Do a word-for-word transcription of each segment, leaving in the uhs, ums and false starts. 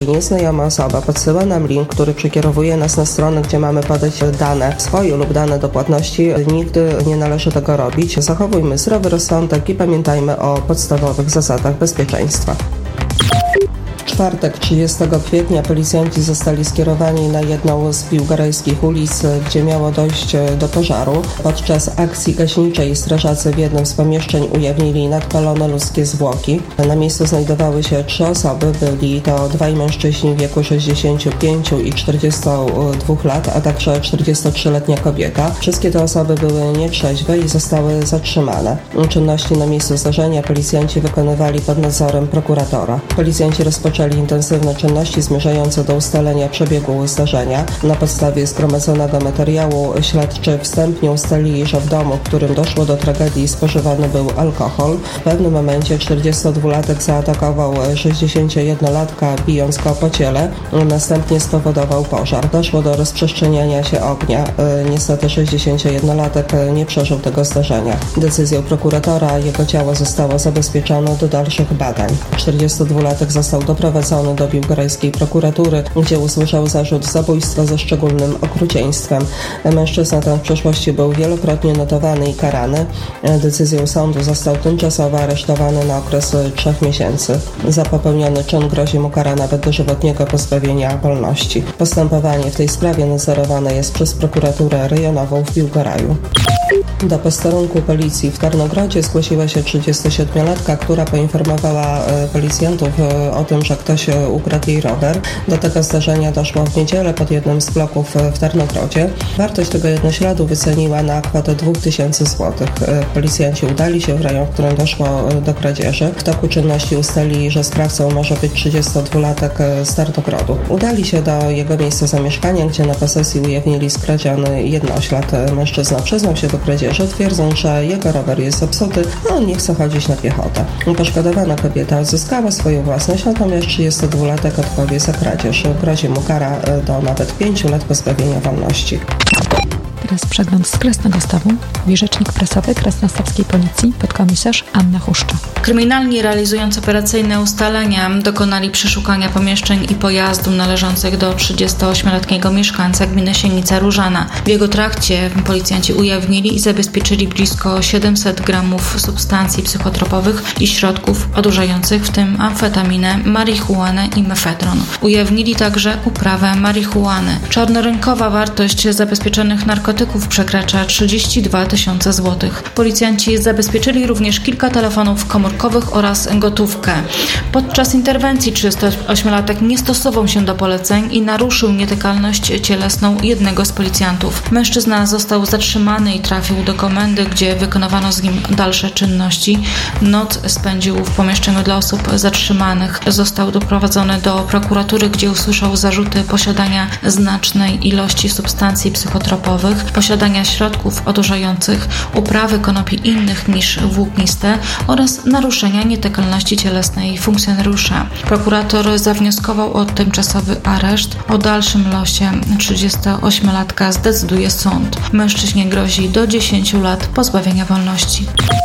Jeżeli nieznajoma osoba podsyła nam link, który przekierowuje nas na stronę, gdzie mamy podać dane swoje lub dane do płatności, nigdy nie należy tego robić. Zachowujmy zdrowy rozsądek i pamiętajmy o podstawowych zasadach bezpieczeństwa. W czwartek, trzydziestego kwietnia, policjanci zostali skierowani na jedną z biłgorajskich ulic, gdzie miało dojść do pożaru. Podczas akcji gaśniczej strażacy w jednym z pomieszczeń ujawnili nadpalone ludzkie zwłoki. Na miejscu znajdowały się trzy osoby, byli to dwaj mężczyźni w wieku sześćdziesięciu pięciu i czterdziestu dwóch lat, a także czterdziestotrzyletnia kobieta. Wszystkie te osoby były nietrzeźwe i zostały zatrzymane. Czynności na miejscu zdarzenia policjanci wykonywali pod nadzorem prokuratora. Policjanci rozpoczęli intensywne czynności zmierzające do ustalenia przebiegu zdarzenia. Na podstawie zgromadzonego materiału śledczy wstępnie ustalili, że w domu, w którym doszło do tragedii, spożywany był alkohol. W pewnym momencie czterdziestodwulatek zaatakował sześćdziesięciojednolatka, bijąc go po ciele. Następnie spowodował pożar. Doszło do rozprzestrzeniania się ognia. Niestety sześćdziesięciojednolatek nie przeżył tego zdarzenia. Decyzją prokuratora jego ciało zostało zabezpieczone do dalszych badań. czterdziestodwulatek został doprowadzony do biłgorajskiej prokuratury, gdzie usłyszał zarzut zabójstwa ze szczególnym okrucieństwem. Mężczyzna ten w przeszłości był wielokrotnie notowany i karany. Decyzją sądu został tymczasowo aresztowany na okres trzech miesięcy. Za popełniony czyn grozi mu kara nawet dożywotniego pozbawienia wolności. Postępowanie w tej sprawie nadzorowane jest przez prokuraturę rejonową w Biłgoraju. Do posterunku policji w Tarnogrodzie zgłosiła się trzydziestosiedmiolatka, która poinformowała policjantów o tym, że ktoś ukradł jej rower. Do tego zdarzenia doszło w niedzielę pod jednym z bloków w Tarnogrodzie. Wartość tego jednośladu wyceniła na kwotę dwa tysiące złotych. Policjanci udali się w rejon, w którym doszło do kradzieży. W toku czynności ustalili, że sprawcą może być trzydziestodwulatek z Tarnogrodu. Udali się do jego miejsca zamieszkania, gdzie na posesji ujawnili skradziony jednoślad. Mężczyzna przyznał się do kradzieży, twierdząc, że jego rower jest zepsuty, a on nie chce chodzić na piechotę. Poszkodowana kobieta odzyskała swoją własność, natomiast trzydziestodwulatek odpowie za kradzież. Grozi mu kara do nawet pięciu lat pozbawienia wolności. Teraz przegląd z Kresnego Stawu. Rzecznik prasowy Kresnostawskiej Policji, podkomisarz Anna Huszcza. Kryminalni realizując operacyjne ustalenia dokonali przeszukania pomieszczeń i pojazdu należących do trzydziestoośmioletniego mieszkańca gminy Sienica Różana. W jego trakcie policjanci ujawnili i zabezpieczyli blisko siedemset gramów substancji psychotropowych i środków odurzających, w tym amfetaminę, marihuanę i mefedron. Ujawnili także uprawę marihuany. Czarnorynkowa wartość zabezpieczonych narkotyków przekracza trzydzieści dwa tysiące złotych. Policjanci zabezpieczyli również kilka telefonów komórkowych oraz gotówkę. Podczas interwencji trzydziestoośmiolatek nie stosował się do poleceń i naruszył nietykalność cielesną jednego z policjantów. Mężczyzna został zatrzymany i trafił do komendy, gdzie wykonywano z nim dalsze czynności. Noc spędził w pomieszczeniu dla osób zatrzymanych. Został doprowadzony do prokuratury, gdzie usłyszał zarzuty posiadania znacznej ilości substancji psychotropowych, posiadania środków odurzających, uprawy konopi innych niż włókniste oraz naruszenia nietykalności cielesnej funkcjonariusza. Prokurator zawnioskował o tymczasowy areszt. O dalszym losie trzydziestoośmiolatka zdecyduje sąd. Mężczyźnie grozi do dziesięciu lat pozbawienia wolności.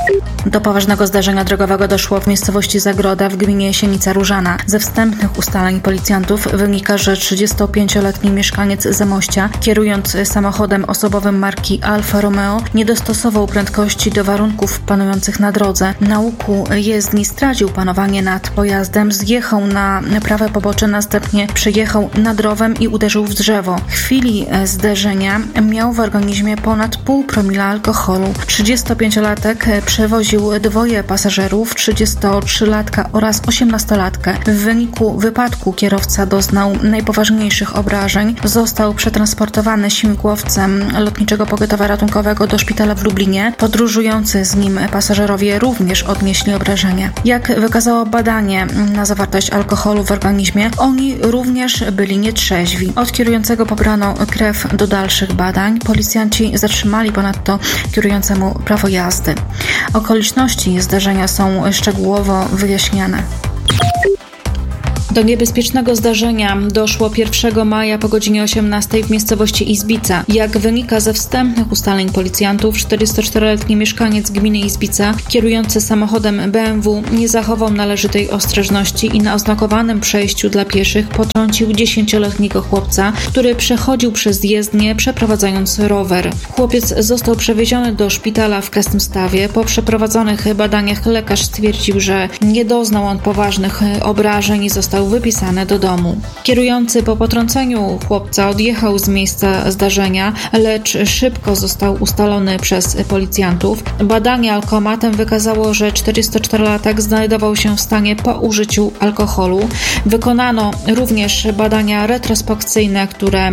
Do poważnego zdarzenia drogowego doszło w miejscowości Zagroda w gminie Sienica Różana. Ze wstępnych ustaleń policjantów wynika, że trzydziestopięcioletni mieszkaniec Zamościa, kierując samochodem osobowym marki Alfa Romeo, nie dostosował prędkości do warunków panujących na drodze. Na łuku jezdni stracił panowanie nad pojazdem, zjechał na prawe pobocze, następnie przejechał nad rowem i uderzył w drzewo. W chwili zderzenia miał w organizmie ponad pół promila alkoholu. trzydziestopięciolatek przewoził dwoje pasażerów, trzydziestotrzylatka oraz osiemnastolatkę. W wyniku wypadku kierowca doznał najpoważniejszych obrażeń. Został przetransportowany śmigłowcem Lotniczego Pogotowia Ratunkowego do szpitala w Lublinie. Podróżujący z nim pasażerowie również odnieśli obrażenia. Jak wykazało badanie na zawartość alkoholu w organizmie, oni również byli nietrzeźwi. Od kierującego pobrano krew do dalszych badań. Policjanci zatrzymali ponadto kierującemu prawo jazdy. Okoliczności zdarzenia są szczegółowo wyjaśniane. Do niebezpiecznego zdarzenia doszło pierwszego maja po godzinie osiemnastej w miejscowości Izbica. Jak wynika ze wstępnych ustaleń policjantów, czterdziestoczteroletni mieszkaniec gminy Izbica, kierujący samochodem B M W, nie zachował należytej ostrożności i na oznakowanym przejściu dla pieszych potrącił dziesięcioletniego chłopca, który przechodził przez jezdnię, przeprowadzając rower. Chłopiec został przewieziony do szpitala w Krasnymstawie. Po przeprowadzonych badaniach lekarz stwierdził, że nie doznał on poważnych obrażeń i został wypisany do domu. Kierujący po potrąceniu chłopca odjechał z miejsca zdarzenia, lecz szybko został ustalony przez policjantów. Badanie alkomatem wykazało, że czterdziestoczterolatek znajdował się w stanie po użyciu alkoholu. Wykonano również badania retrospekcyjne, które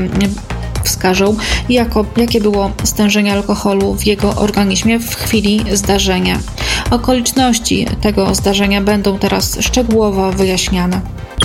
wskażą, jako, jakie było stężenie alkoholu w jego organizmie w chwili zdarzenia. Okoliczności tego zdarzenia będą teraz szczegółowo wyjaśniane.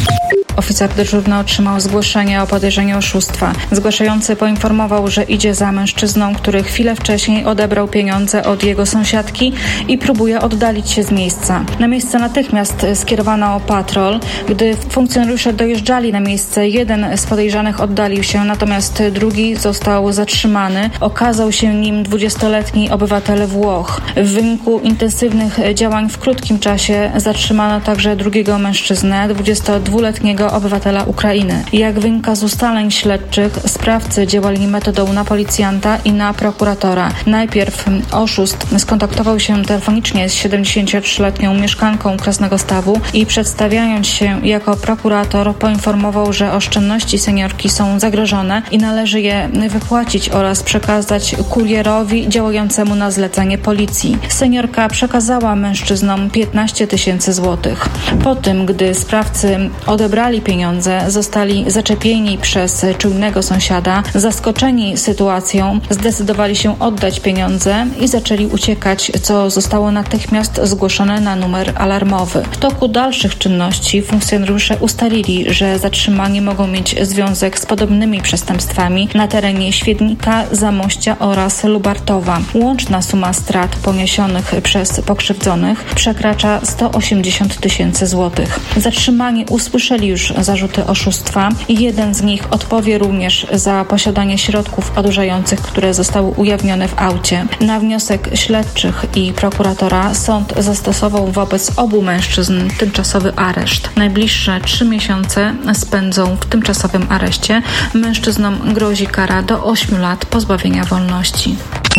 Oficer dyżurny otrzymał zgłoszenie o podejrzeniu oszustwa. Zgłaszający poinformował, że idzie za mężczyzną, który chwilę wcześniej odebrał pieniądze od jego sąsiadki i próbuje oddalić się z miejsca. Na miejsce natychmiast skierowano patrol. Gdy funkcjonariusze dojeżdżali na miejsce, jeden z podejrzanych oddalił się, natomiast drugi został zatrzymany. Okazał się nim dwudziestoletni obywatel Włoch. W wyniku intensywnych działań w krótkim czasie zatrzymano także drugiego mężczyznę, dwudziestodwuletniego obywatela Ukrainy. Jak wynika z ustaleń śledczych, sprawcy działali metodą na policjanta i na prokuratora. Najpierw oszust skontaktował się telefonicznie z siedemdziesięciotrzyletnią mieszkanką Krasnego Stawu i przedstawiając się jako prokurator poinformował, że oszczędności seniorki są zagrożone i należy je wypłacić oraz przekazać kurierowi działającemu na zlecenie policji. Seniorka przekazała mężczyznom piętnaście tysięcy złotych. Po tym, gdy sprawcy odebrali pieniądze, zostali zaczepieni przez czujnego sąsiada. Zaskoczeni sytuacją, zdecydowali się oddać pieniądze i zaczęli uciekać, co zostało natychmiast zgłoszone na numer alarmowy. W toku dalszych czynności funkcjonariusze ustalili, że zatrzymani mogą mieć związek z podobnymi przestępstwami na terenie Świdnika, Zamościa oraz Lubartowa. Łączna suma strat poniesionych przez pokrzywdzonych przekracza sto osiemdziesiąt tysięcy złotych. Zatrzymani usłyszeli już zarzuty oszustwa i jeden z nich odpowie również za posiadanie środków odurzających, które zostały ujawnione w aucie. Na wniosek śledczych i prokuratora sąd zastosował wobec obu mężczyzn tymczasowy areszt. Najbliższe trzy miesiące spędzą w tymczasowym areszcie. Mężczyznom grozi kara do ośmiu lat pozbawienia wolności.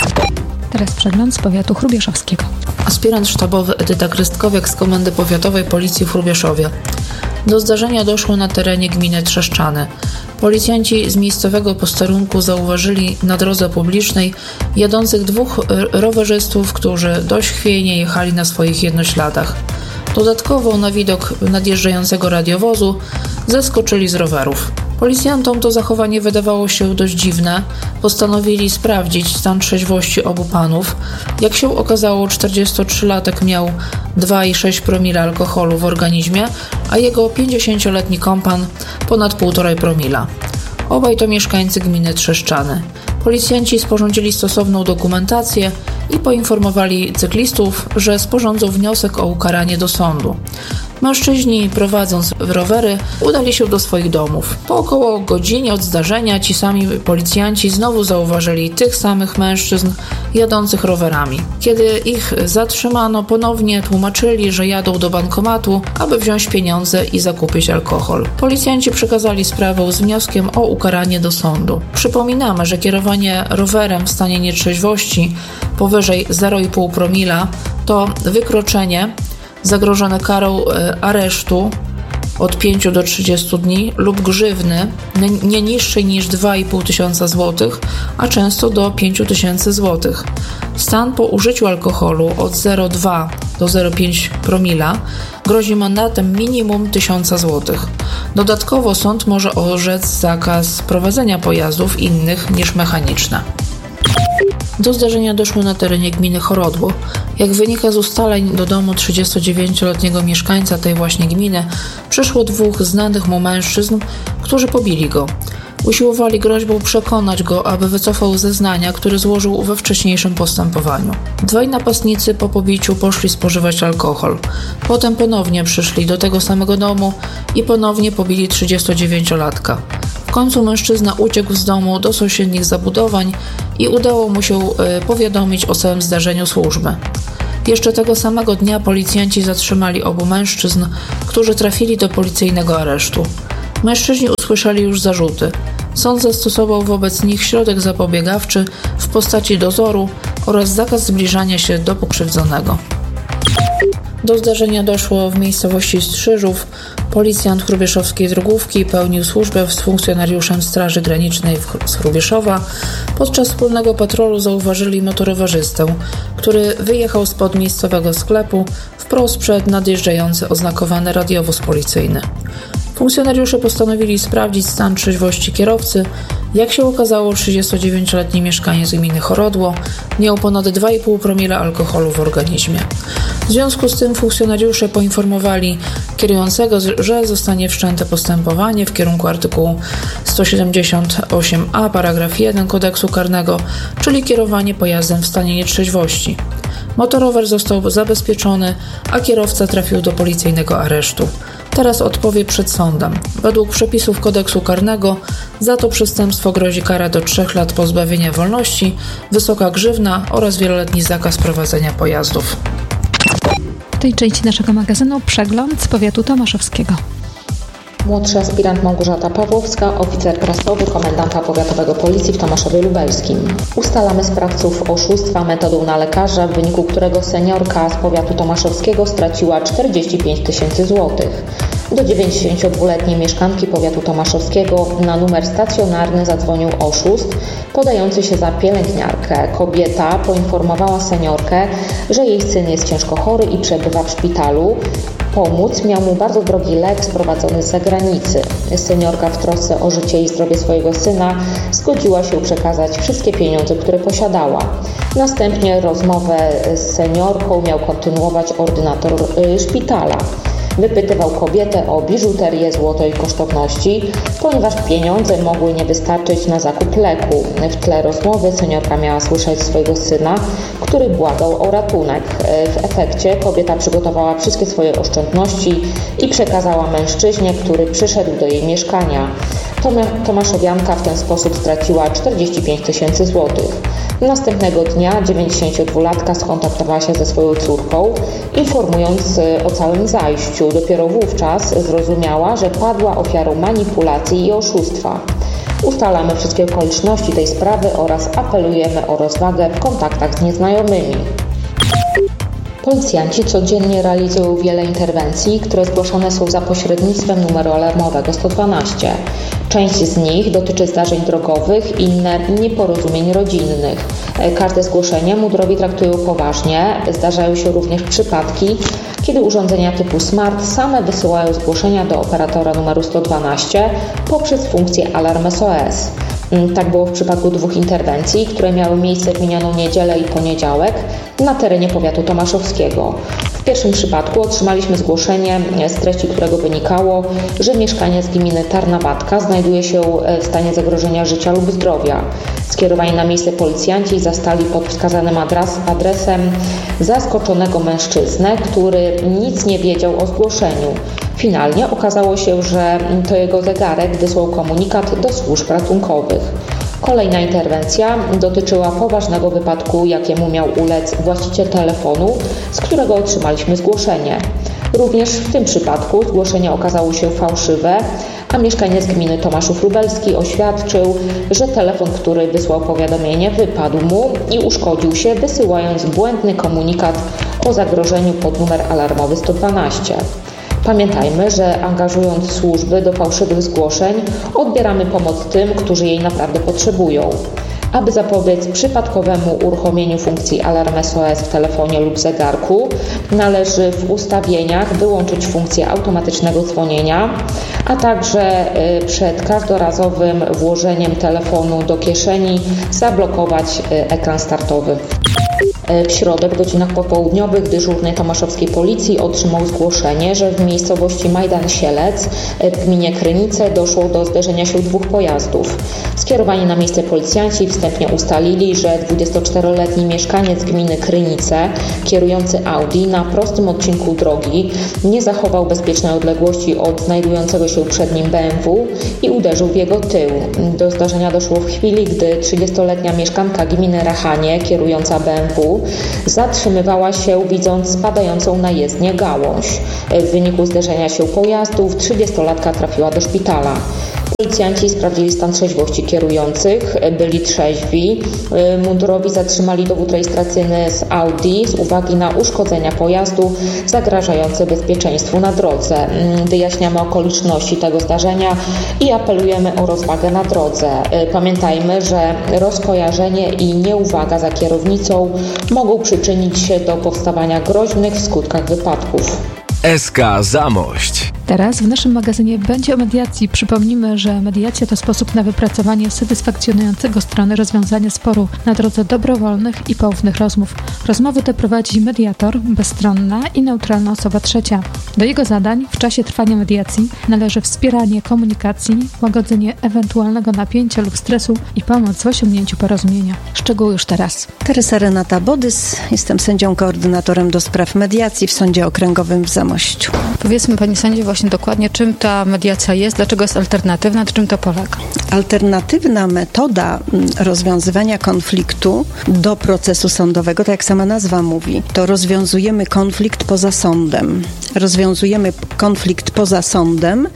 Teraz przegląd z powiatu hrubieszowskiego. Aspirant sztabowy Edyta Krystkowiak z Komendy Powiatowej Policji w Hrubieszowie. Do zdarzenia doszło na terenie gminy Trzeszczany. Policjanci z miejscowego posterunku zauważyli na drodze publicznej jadących dwóch rowerzystów, którzy dość chwiejnie jechali na swoich jednośladach. Dodatkowo na widok nadjeżdżającego radiowozu zeskoczyli z rowerów. Policjantom to zachowanie wydawało się dość dziwne. Postanowili sprawdzić stan trzeźwości obu panów. Jak się okazało, czterdziestotrzylatek miał dwa i sześć promila alkoholu w organizmie, a jego pięćdziesięcioletni kompan ponad półtorej promila. Obaj to mieszkańcy gminy Trzeszczany. Policjanci sporządzili stosowną dokumentację i poinformowali cyklistów, że sporządzą wniosek o ukaranie do sądu. Mężczyźni, prowadząc rowery, udali się do swoich domów. Po około godzinie od zdarzenia ci sami policjanci znowu zauważyli tych samych mężczyzn jadących rowerami. Kiedy ich zatrzymano, ponownie tłumaczyli, że jadą do bankomatu, aby wziąć pieniądze i zakupić alkohol. Policjanci przekazali sprawę z wnioskiem o ukaranie do sądu. Przypominamy, że kierowanie rowerem w stanie nietrzeźwości powyżej zero i pół promila to wykroczenie zagrożone karą aresztu od pięciu do trzydziestu dni lub grzywny nie niższej niż dwa i pół tysiąca złotych, a często do pięciu tysięcy złotych. Stan po użyciu alkoholu od zero przecinek dwa do zero przecinek pięć promila grozi mandatem minimum tysiąca złotych. Dodatkowo sąd może orzec zakaz prowadzenia pojazdów innych niż mechaniczne. Do zdarzenia doszło na terenie gminy Chorodło. Jak wynika z ustaleń, do domu trzydziestodziewięcioletniego mieszkańca tej właśnie gminy przyszło dwóch znanych mu mężczyzn, którzy pobili go. Usiłowali groźbą przekonać go, aby wycofał zeznania, które złożył we wcześniejszym postępowaniu. Dwaj napastnicy po pobiciu poszli spożywać alkohol. Potem ponownie przyszli do tego samego domu i ponownie pobili trzydziestodziewięciolatka. W końcu mężczyzna uciekł z domu do sąsiednich zabudowań i udało mu się y, powiadomić o całym zdarzeniu służby. Jeszcze tego samego dnia policjanci zatrzymali obu mężczyzn, którzy trafili do policyjnego aresztu. Mężczyźni usłyszeli już zarzuty. Sąd zastosował wobec nich środek zapobiegawczy w postaci dozoru oraz zakaz zbliżania się do pokrzywdzonego. Do zdarzenia doszło w miejscowości Strzyżów. Policjant hrubieszowskiej drogówki pełnił służbę z funkcjonariuszem Straży Granicznej z Hrubieszowa. Podczas wspólnego patrolu zauważyli motorowerzystę, który wyjechał spod miejscowego sklepu wprost przed nadjeżdżający oznakowany radiowóz policyjny. Funkcjonariusze postanowili sprawdzić stan trzeźwości kierowcy. Jak się okazało, trzydziestodziewięcioletni mieszkaniec gminy Chorodło miał ponad dwa i pół promila alkoholu w organizmie. W związku z tym funkcjonariusze poinformowali kierującego, że zostanie wszczęte postępowanie w kierunku artykułu sto siedemdziesiąt osiem a paragraf jeden kodeksu karnego, czyli kierowanie pojazdem w stanie nietrzeźwości. Motorower został zabezpieczony, a kierowca trafił do policyjnego aresztu. Teraz odpowie przed sądem. Według przepisów kodeksu karnego za to przestępstwo grozi kara do trzech lat pozbawienia wolności, wysoka grzywna oraz wieloletni zakaz prowadzenia pojazdów. W tej części naszego magazynu przegląd z powiatu tomaszowskiego. Młodszy aspirant Małgorzata Pawłowska, oficer prasowy komendanta powiatowego policji w Tomaszowie Lubelskim. Ustalamy sprawców oszustwa metodą na lekarza, w wyniku którego seniorka z powiatu tomaszowskiego straciła czterdzieści pięć tysięcy złotych. Do dziewięćdziesięciodwuletniej mieszkanki powiatu tomaszowskiego na numer stacjonarny zadzwonił oszust podający się za pielęgniarkę. Kobieta poinformowała seniorkę, że jej syn jest ciężko chory i przebywa w szpitalu. Pomóc miał mu bardzo drogi lek sprowadzony z zagranicy. Seniorka w trosce o życie i zdrowie swojego syna zgodziła się przekazać wszystkie pieniądze, które posiadała. Następnie rozmowę z seniorką miał kontynuować ordynator szpitala. Wypytywał kobietę o biżuterię, złoto i kosztowności, ponieważ pieniądze mogły nie wystarczyć na zakup leku. W tle rozmowy seniorka miała słyszeć swojego syna, który błagał o ratunek. W efekcie kobieta przygotowała wszystkie swoje oszczędności i przekazała mężczyźnie, który przyszedł do jej mieszkania. Tomaszowianka w ten sposób straciła czterdzieści pięć tysięcy złotych. Następnego dnia dziewięćdziesięciodwulatka skontaktowała się ze swoją córką, informując o całym zajściu. Dopiero wówczas zrozumiała, że padła ofiarą manipulacji i oszustwa. Ustalamy wszystkie okoliczności tej sprawy oraz apelujemy o rozwagę w kontaktach z nieznajomymi. Policjanci codziennie realizują wiele interwencji, które zgłaszane są za pośrednictwem numeru alarmowego sto dwanaście. Część z nich dotyczy zdarzeń drogowych, inne nieporozumień rodzinnych. Każde zgłoszenie mundurowi traktują poważnie. Zdarzają się również przypadki, kiedy urządzenia typu smart same wysyłają zgłoszenia do operatora numeru sto dwanaście poprzez funkcję Alarm S O S. Tak było w przypadku dwóch interwencji, które miały miejsce w minioną niedzielę i poniedziałek na terenie powiatu tomaszowskiego. W pierwszym przypadku otrzymaliśmy zgłoszenie, z treści którego wynikało, że mieszkaniec gminy Tarnabatka znajduje się w stanie zagrożenia życia lub zdrowia. Skierowani na miejsce policjanci zastali pod wskazanym adres, adresem zaskoczonego mężczyznę, który nic nie wiedział o zgłoszeniu. Finalnie okazało się, że to jego zegarek wysłał komunikat do służb ratunkowych. Kolejna interwencja dotyczyła poważnego wypadku, jakiemu miał ulec właściciel telefonu, z którego otrzymaliśmy zgłoszenie. Również w tym przypadku zgłoszenie okazało się fałszywe, a mieszkaniec gminy Tomaszów Lubelski oświadczył, że telefon, który wysłał powiadomienie, wypadł mu i uszkodził się, wysyłając błędny komunikat o zagrożeniu pod numer alarmowy sto dwanaście. Pamiętajmy, że angażując służby do fałszywych zgłoszeń, odbieramy pomoc tym, którzy jej naprawdę potrzebują. Aby zapobiec przypadkowemu uruchomieniu funkcji Alarm S O S w telefonie lub zegarku, należy w ustawieniach wyłączyć funkcję automatycznego dzwonienia, a także przed każdorazowym włożeniem telefonu do kieszeni zablokować ekran startowy. W środek w godzinach popołudniowych dyżurny tomaszowskiej policji otrzymał zgłoszenie, że w miejscowości Majdan-Sielec w gminie Krynice doszło do zderzenia się dwóch pojazdów. Skierowani na miejsce policjanci wstępnie ustalili, że dwudziestoczteroletni mieszkaniec gminy Krynice, kierujący Audi na prostym odcinku drogi, nie zachował bezpiecznej odległości od znajdującego się przed nim B M W i uderzył w jego tył. Do zdarzenia doszło w chwili, gdy trzydziestoletnia mieszkanka gminy Rachanie, kierująca B M W, zatrzymywała się, widząc spadającą na jezdnię gałąź. W wyniku zderzenia się pojazdów trzydziestolatka trafiła do szpitala. Policjanci sprawdzili stan trzeźwości kierujących, byli trzeźwi. Mundurowi zatrzymali dowód rejestracyjny z Audi z uwagi na uszkodzenia pojazdu zagrażające bezpieczeństwu na drodze. Wyjaśniamy okoliczności tego zdarzenia i apelujemy o rozwagę na drodze. Pamiętajmy, że rozkojarzenie i nieuwaga za kierownicą mogą przyczynić się do powstawania groźnych w skutkach wypadków. S K Zamość. Teraz w naszym magazynie będzie o mediacji. Przypomnimy, że mediacja to sposób na wypracowanie satysfakcjonującego strony rozwiązania sporu na drodze dobrowolnych i poufnych rozmów. Rozmowy te prowadzi mediator, bezstronna i neutralna osoba trzecia. Do jego zadań w czasie trwania mediacji należy wspieranie komunikacji, łagodzenie ewentualnego napięcia lub stresu i pomoc w osiągnięciu porozumienia. Szczegóły już teraz. Teresa Renata Bodys, jestem sędzią koordynatorem do spraw mediacji w Sądzie Okręgowym w Zamościu. Powiedzmy, pani sędzio, właśnie dokładnie, czym ta mediacja jest, dlaczego jest alternatywna, czym to polega? Alternatywna metoda rozwiązywania konfliktu do procesu sądowego, tak jak sama nazwa mówi, to rozwiązujemy konflikt poza sądem. Rozwiązujemy konflikt poza sądem,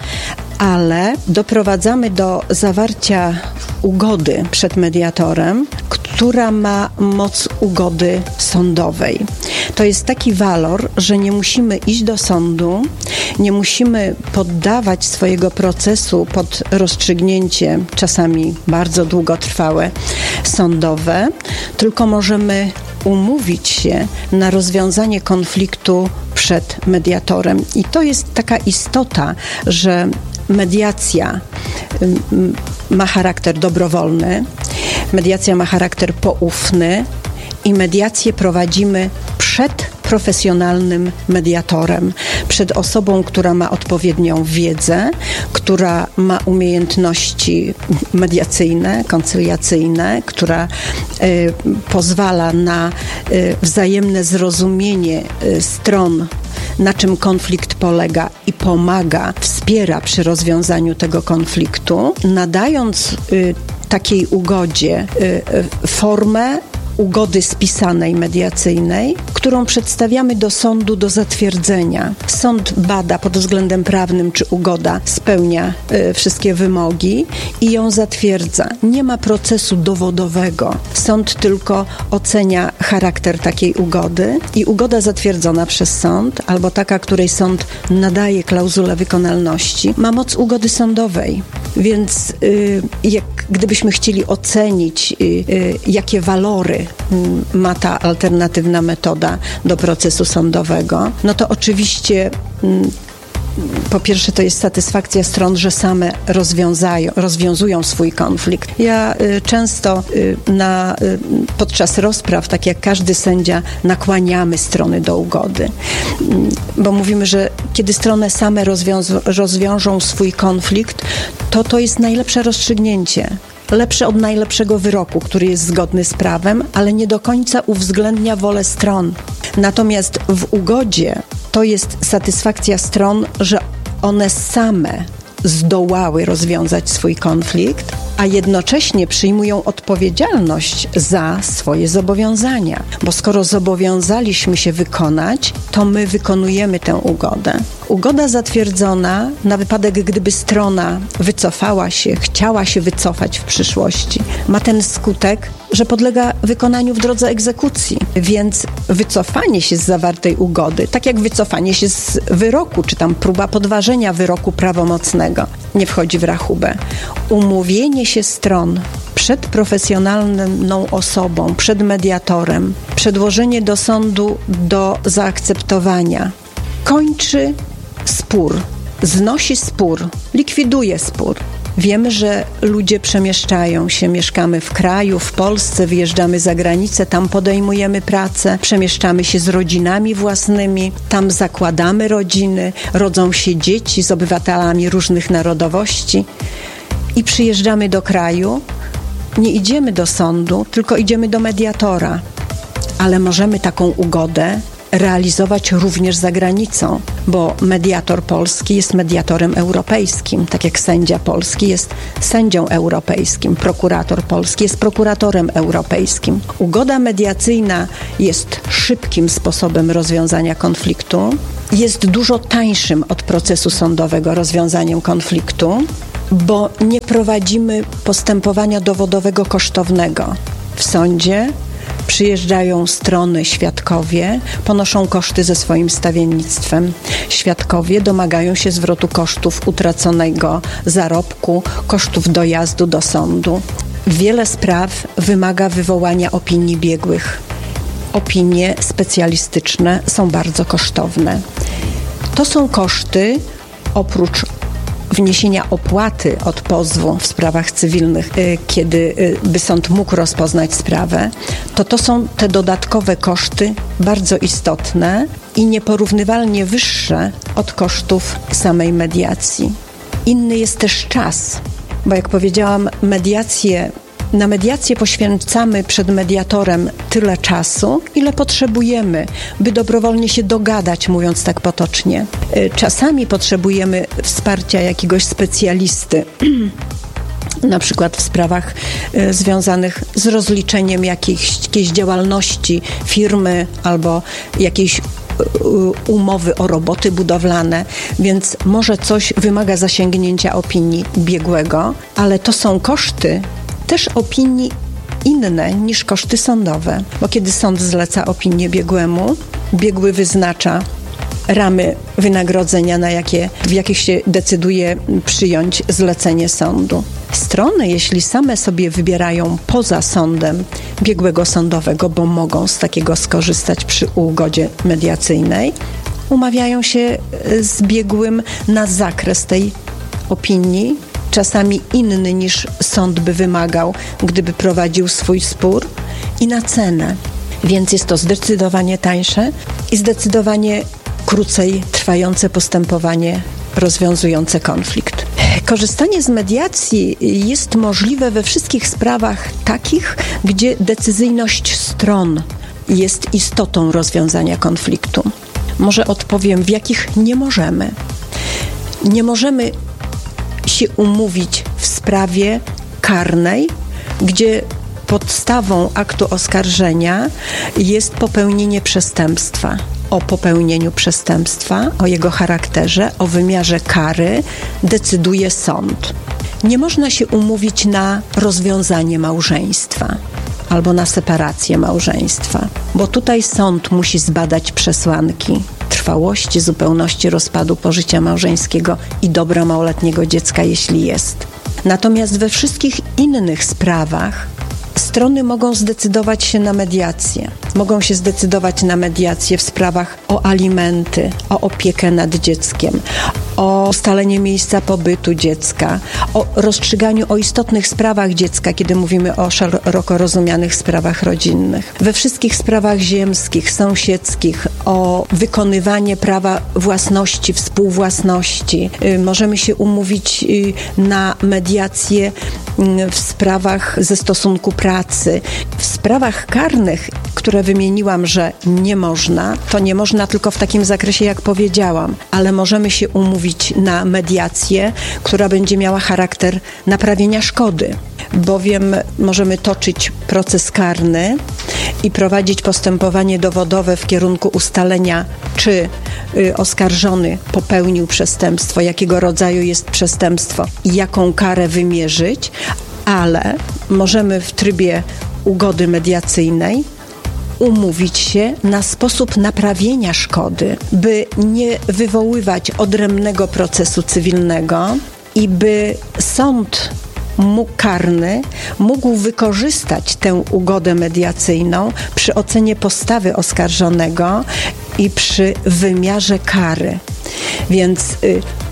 ale doprowadzamy do zawarcia ugody przed mediatorem, która ma moc ugody sądowej. To jest taki walor, że nie musimy iść do sądu, nie musimy poddawać swojego procesu pod rozstrzygnięcie, czasami bardzo długotrwałe, sądowe, tylko możemy umówić się na rozwiązanie konfliktu przed mediatorem. I to jest taka istota, że mediacja ma charakter dobrowolny, mediacja ma charakter poufny i mediację prowadzimy przed profesjonalnym mediatorem, przed osobą, która ma odpowiednią wiedzę, która ma umiejętności mediacyjne, koncyliacyjne, która y, pozwala na y, wzajemne zrozumienie y, stron, na czym konflikt polega i pomaga, wspiera przy rozwiązaniu tego konfliktu, nadając y, takiej ugodzie y, y, formę ugody spisanej mediacyjnej, którą przedstawiamy do sądu do zatwierdzenia. Sąd bada pod względem prawnym, czy ugoda spełnia y, wszystkie wymogi i ją zatwierdza. Nie ma procesu dowodowego. Sąd tylko ocenia charakter takiej ugody i ugoda zatwierdzona przez sąd, albo taka, której sąd nadaje klauzulę wykonalności, ma moc ugody sądowej. Więc y, jak gdybyśmy chcieli ocenić, y, y, jakie walory ma ta alternatywna metoda do procesu sądowego, no to oczywiście po pierwsze to jest satysfakcja stron, że same rozwiązają, rozwiązują swój konflikt. Ja y, często y, na, y, podczas rozpraw, tak jak każdy sędzia, nakłaniamy strony do ugody. Y, bo mówimy, że kiedy strony same rozwiąz- rozwiążą swój konflikt, to to jest najlepsze rozstrzygnięcie. Lepsze od najlepszego wyroku, który jest zgodny z prawem, ale nie do końca uwzględnia wolę stron. Natomiast w ugodzie to jest satysfakcja stron, że one same zdołały rozwiązać swój konflikt, a jednocześnie przyjmują odpowiedzialność za swoje zobowiązania. Bo skoro zobowiązaliśmy się wykonać, to my wykonujemy tę ugodę. Ugoda zatwierdzona na wypadek, gdyby strona wycofała się, chciała się wycofać w przyszłości, ma ten skutek, że podlega wykonaniu w drodze egzekucji. Więc wycofanie się z zawartej ugody, tak jak wycofanie się z wyroku, czy tam próba podważenia wyroku prawomocnego, nie wchodzi w rachubę. Umówienie się stron przed profesjonalną osobą, przed mediatorem, przedłożenie do sądu do zaakceptowania kończy spór, znosi spór, likwiduje spór. Wiemy, że ludzie przemieszczają się, mieszkamy w kraju, w Polsce, wyjeżdżamy za granicę, tam podejmujemy pracę, przemieszczamy się z rodzinami własnymi, tam zakładamy rodziny, rodzą się dzieci z obywatelami różnych narodowości i przyjeżdżamy do kraju. Nie idziemy do sądu, tylko idziemy do mediatora, ale możemy taką ugodę realizować również za granicą, bo mediator polski jest mediatorem europejskim, tak jak sędzia polski jest sędzią europejskim, prokurator polski jest prokuratorem europejskim. Ugoda mediacyjna jest szybkim sposobem rozwiązania konfliktu, jest dużo tańszym od procesu sądowego rozwiązaniem konfliktu, bo nie prowadzimy postępowania dowodowego kosztownego. W sądzie przyjeżdżają strony, świadkowie, ponoszą koszty ze swoim stawiennictwem. Świadkowie domagają się zwrotu kosztów utraconego zarobku, kosztów dojazdu do sądu. Wiele spraw wymaga wywołania opinii biegłych. Opinie specjalistyczne są bardzo kosztowne. To są koszty, oprócz wniesienia opłaty od pozwu w sprawach cywilnych, kiedy by sąd mógł rozpoznać sprawę, to to są te dodatkowe koszty bardzo istotne i nieporównywalnie wyższe od kosztów samej mediacji. Inny jest też czas, bo jak powiedziałam, mediacje Na mediację poświęcamy przed mediatorem tyle czasu, ile potrzebujemy, by dobrowolnie się dogadać, mówiąc tak potocznie. Czasami potrzebujemy wsparcia jakiegoś specjalisty, na przykład w sprawach y, związanych z rozliczeniem jakiejś, jakiejś działalności firmy albo jakiejś y, umowy o roboty budowlane, więc może coś wymaga zasięgnięcia opinii biegłego, ale to są koszty też opinii inne niż koszty sądowe, bo kiedy sąd zleca opinię biegłemu, biegły wyznacza ramy wynagrodzenia, na jakie, w jakich się decyduje przyjąć zlecenie sądu. Strony, jeśli same sobie wybierają poza sądem biegłego sądowego, bo mogą z takiego skorzystać przy ugodzie mediacyjnej, umawiają się z biegłym na zakres tej opinii, czasami inny niż sąd by wymagał, gdyby prowadził swój spór, i na cenę. Więc jest to zdecydowanie tańsze i zdecydowanie krócej trwające postępowanie rozwiązujące konflikt. Korzystanie z mediacji jest możliwe we wszystkich sprawach takich, gdzie decyzyjność stron jest istotą rozwiązania konfliktu. Może odpowiem, w jakich nie możemy. Nie możemy się umówić w sprawie karnej, gdzie podstawą aktu oskarżenia jest popełnienie przestępstwa. O popełnieniu przestępstwa, o jego charakterze, o wymiarze kary decyduje sąd. Nie można się umówić na rozwiązanie małżeństwa albo na separację małżeństwa, bo tutaj sąd musi zbadać przesłanki trwałości, zupełności rozpadu pożycia małżeńskiego i dobra małoletniego dziecka, jeśli jest. Natomiast we wszystkich innych sprawach strony mogą zdecydować się na mediację. Mogą się zdecydować na mediację w sprawach o alimenty, o opiekę nad dzieckiem, o ustalenie miejsca pobytu dziecka, o rozstrzyganiu o istotnych sprawach dziecka, kiedy mówimy o szeroko rozumianych sprawach rodzinnych. We wszystkich sprawach ziemskich, sąsiedzkich, o wykonywanie prawa własności, współwłasności. Możemy się umówić na mediację w sprawach ze stosunku pracy. W sprawach karnych, które wymieniłam, że nie można, to nie można tylko w takim zakresie, jak powiedziałam, ale możemy się umówić na mediację, która będzie miała charakter naprawienia szkody, bowiem możemy toczyć proces karny i prowadzić postępowanie dowodowe w kierunku ustalenia, czy y, oskarżony popełnił przestępstwo, jakiego rodzaju jest przestępstwo i jaką karę wymierzyć, ale możemy w trybie ugody mediacyjnej umówić się na sposób naprawienia szkody, by nie wywoływać odrębnego procesu cywilnego i by sąd mógł, karny mógł wykorzystać tę ugodę mediacyjną przy ocenie postawy oskarżonego i przy wymiarze kary. Więc y,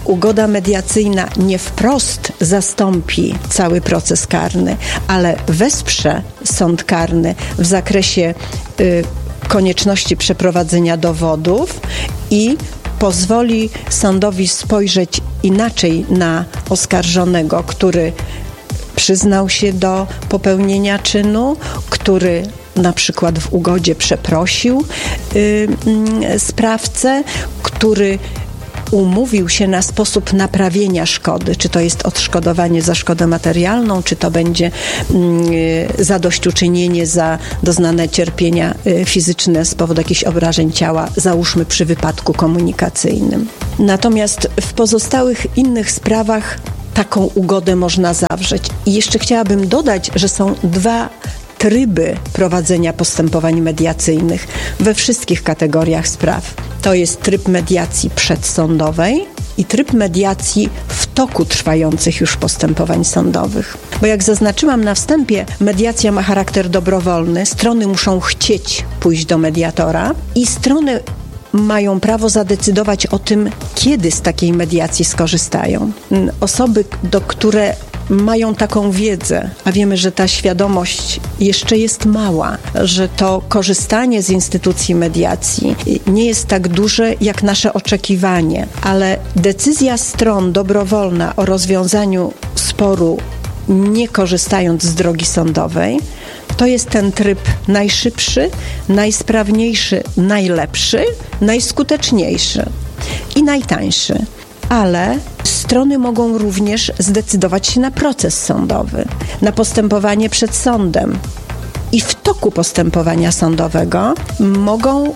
ugoda mediacyjna nie wprost zastąpi cały proces karny, ale wesprze sąd karny w zakresie y, konieczności przeprowadzenia dowodów i pozwoli sądowi spojrzeć inaczej na oskarżonego, który przyznał się do popełnienia czynu, który na przykład w ugodzie przeprosił y, y, sprawcę, który umówił się na sposób naprawienia szkody, czy to jest odszkodowanie za szkodę materialną, czy to będzie y, zadośćuczynienie za doznane cierpienia y, fizyczne z powodu jakichś obrażeń ciała, załóżmy przy wypadku komunikacyjnym. Natomiast w pozostałych innych sprawach taką ugodę można zawrzeć. I jeszcze chciałabym dodać, że są dwa tryby prowadzenia postępowań mediacyjnych we wszystkich kategoriach spraw. To jest tryb mediacji przedsądowej i tryb mediacji w toku trwających już postępowań sądowych. Bo jak zaznaczyłam na wstępie, mediacja ma charakter dobrowolny, strony muszą chcieć pójść do mediatora i strony mają prawo zadecydować o tym, kiedy z takiej mediacji skorzystają. Osoby, do które mają taką wiedzę, a wiemy, że ta świadomość jeszcze jest mała, że to korzystanie z instytucji mediacji nie jest tak duże jak nasze oczekiwanie, ale decyzja stron dobrowolna o rozwiązaniu sporu, nie korzystając z drogi sądowej, to jest ten tryb najszybszy, najsprawniejszy, najlepszy, najskuteczniejszy i najtańszy. Ale strony mogą również zdecydować się na proces sądowy, na postępowanie przed sądem. I w toku postępowania sądowego mogą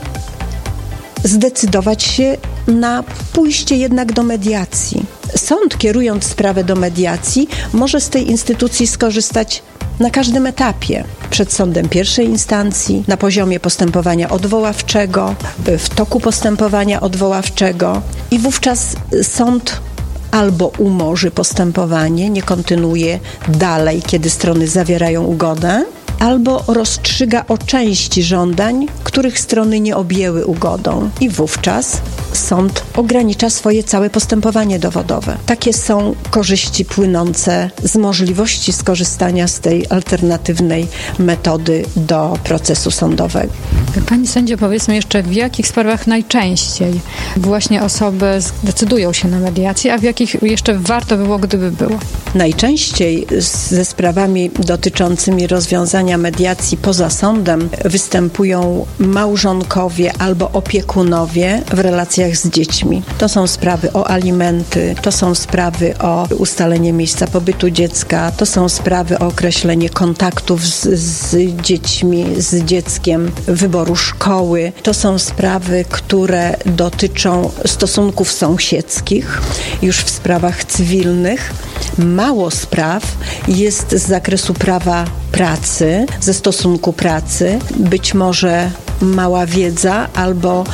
zdecydować się na pójście jednak do mediacji. Sąd, kierując sprawę do mediacji, może z tej instytucji skorzystać na każdym etapie. Przed sądem pierwszej instancji, na poziomie postępowania odwoławczego, w toku postępowania odwoławczego i wówczas sąd albo umorzy postępowanie, nie kontynuuje dalej, kiedy strony zawierają ugodę, albo rozstrzyga o części żądań, których strony nie objęły ugodą. I wówczas sąd ogranicza swoje całe postępowanie dowodowe. Takie są korzyści płynące z możliwości skorzystania z tej alternatywnej metody do procesu sądowego. Pani sędzio, powiedzmy jeszcze, w jakich sprawach najczęściej właśnie osoby zdecydują się na mediację, a w jakich jeszcze warto było, gdyby było? Najczęściej ze sprawami dotyczącymi rozwiązania mediacji poza sądem występują małżonkowie albo opiekunowie w relacjach z dziećmi. To są sprawy o alimenty, to są sprawy o ustalenie miejsca pobytu dziecka, to są sprawy o określenie kontaktów z, z dziećmi, z dzieckiem, wyboru szkoły. To są sprawy, które dotyczą stosunków sąsiedzkich, już w sprawach cywilnych. Mało spraw jest z zakresu prawa pracy, ze stosunku pracy, być może mała wiedza albo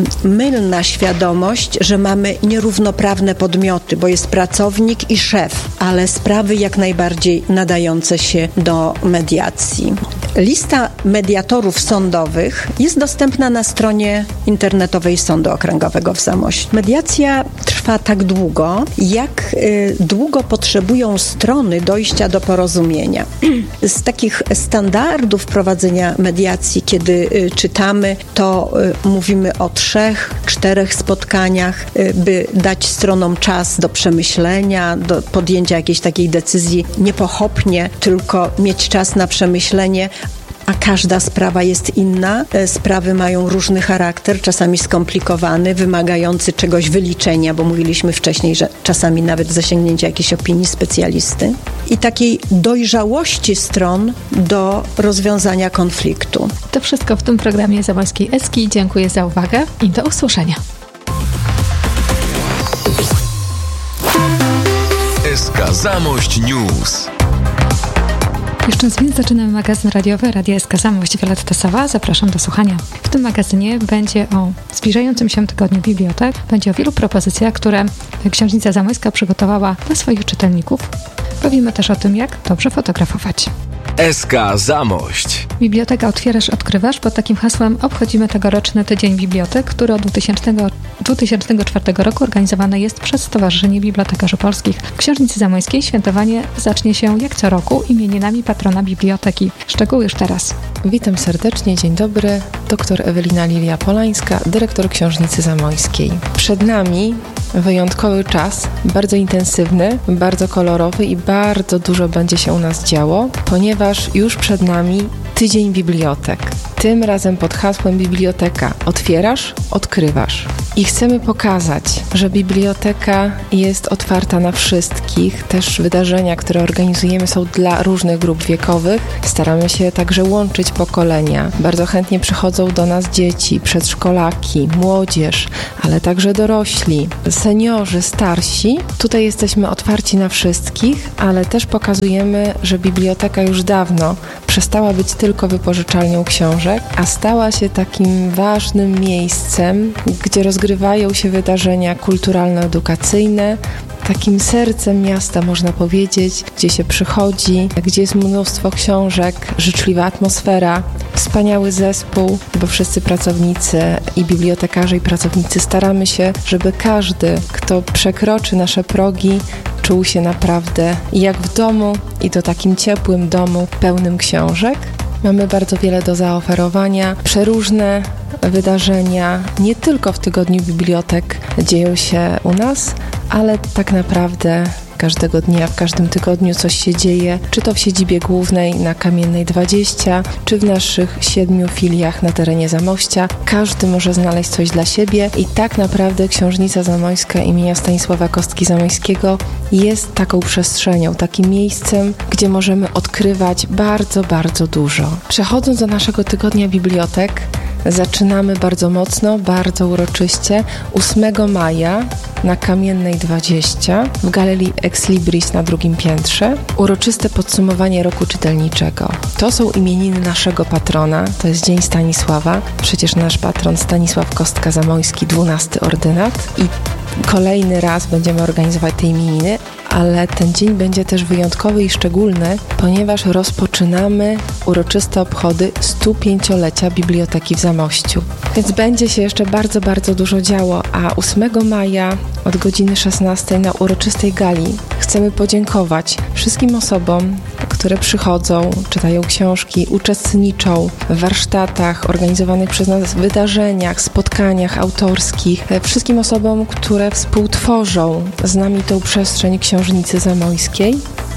mylna świadomość, że mamy nierównoprawne podmioty, bo jest pracownik i szef, ale sprawy jak najbardziej nadające się do mediacji. Lista mediatorów sądowych jest dostępna na stronie internetowej Sądu Okręgowego w Zamościu. Mediacja trwa tak długo, jak y, długo potrzebują strony dojścia do porozumienia. Z takich standardów prowadzenia mediacji, kiedy y, czytamy, to y, mówimy o trzech, czterech spotkaniach, y, by dać stronom czas do przemyślenia, do podjęcia jakiejś takiej decyzji niepochopnie, tylko mieć czas na przemyślenie, a każda sprawa jest inna. Sprawy mają różny charakter, czasami skomplikowany, wymagający czegoś wyliczenia, bo mówiliśmy wcześniej, że czasami nawet zasięgnięcia jakiejś opinii specjalisty i takiej dojrzałości stron do rozwiązania konfliktu. To wszystko w tym programie Zamojskiej Eski. Dziękuję za uwagę i do usłyszenia. S K Zamość News. Jeszcze raz więc zaczynamy magazyn radiowy Radia S K Zamość. Wioletta Sowa, zapraszam do słuchania. W tym magazynie będzie o zbliżającym się tygodniu bibliotek, będzie o wielu propozycjach, które Książnica Zamojska przygotowała dla swoich czytelników. Powiemy też o tym, jak dobrze fotografować. S K Zamość. Biblioteka Otwierasz, Odkrywasz. Pod takim hasłem obchodzimy tegoroczny Tydzień Bibliotek, który od dwa tysiące czwartego roku organizowany jest przez Stowarzyszenie Bibliotekarzy Polskich. W Książnicy Zamojskiej świętowanie zacznie się jak co roku imieninami patrona biblioteki. Szczegóły już teraz. Witam serdecznie, dzień dobry. Doktor Ewelina Lilia Polańska, dyrektor Książnicy Zamojskiej. Przed nami wyjątkowy czas, bardzo intensywny, bardzo kolorowy i bardzo dużo będzie się u nas działo, ponieważ już przed nami Tydzień Bibliotek. Tym razem pod hasłem Biblioteka Otwierasz, Odkrywasz. I chcemy pokazać, że biblioteka jest otwarta na wszystkich. Też wydarzenia, które organizujemy, są dla różnych grup wiekowych. Staramy się także łączyć pokolenia. Bardzo chętnie przychodzą do nas dzieci, przedszkolaki, młodzież, ale także dorośli, seniorzy, starsi. Tutaj jesteśmy otwarci na wszystkich, ale też pokazujemy, że biblioteka już dawno przestała być tylko wypożyczalnią książek, a stała się takim ważnym miejscem, gdzie rozgrywają się wydarzenia kulturalno-edukacyjne, takim sercem miasta, można powiedzieć, gdzie się przychodzi, gdzie jest mnóstwo książek, życzliwa atmosfera, wspaniały zespół, bo wszyscy pracownicy i bibliotekarze i pracownicy staramy się, żeby każdy, kto przekroczy nasze progi, czuł się naprawdę jak w domu i to takim ciepłym domu pełnym książek. Mamy bardzo wiele do zaoferowania, przeróżne wydarzenia, nie tylko w Tygodniu Bibliotek dzieją się u nas, ale tak naprawdę każdego dnia, w każdym tygodniu coś się dzieje, czy to w siedzibie głównej na Kamiennej dwadzieścia, czy w naszych siedmiu filiach na terenie Zamościa. Każdy może znaleźć coś dla siebie i tak naprawdę Książnica Zamojska imienia Stanisława Kostki-Zamojskiego jest taką przestrzenią, takim miejscem, gdzie możemy odkrywać bardzo, bardzo dużo. Przechodząc do naszego Tygodnia Bibliotek, zaczynamy bardzo mocno, bardzo uroczyście ósmego maja na Kamiennej dwadzieścia w Galerii Ex Libris na drugim piętrze. Uroczyste podsumowanie roku czytelniczego. To są imieniny naszego patrona, to jest Dzień Stanisława. Przecież nasz patron Stanisław Kostka-Zamojski, dwunasty ordynat i kolejny raz będziemy organizować te imieniny, ale ten dzień będzie też wyjątkowy i szczególny, ponieważ rozpoczynamy uroczyste obchody stu pięciolecia Biblioteki w Zamościu. Więc będzie się jeszcze bardzo, bardzo dużo działo, a ósmego maja od godziny szesnastej na uroczystej gali chcemy podziękować wszystkim osobom, które przychodzą, czytają książki, uczestniczą w warsztatach organizowanych przez nas, wydarzeniach, spotkaniach autorskich, wszystkim osobom, które współtworzą z nami tą przestrzeń Książnicy Zamojskiej.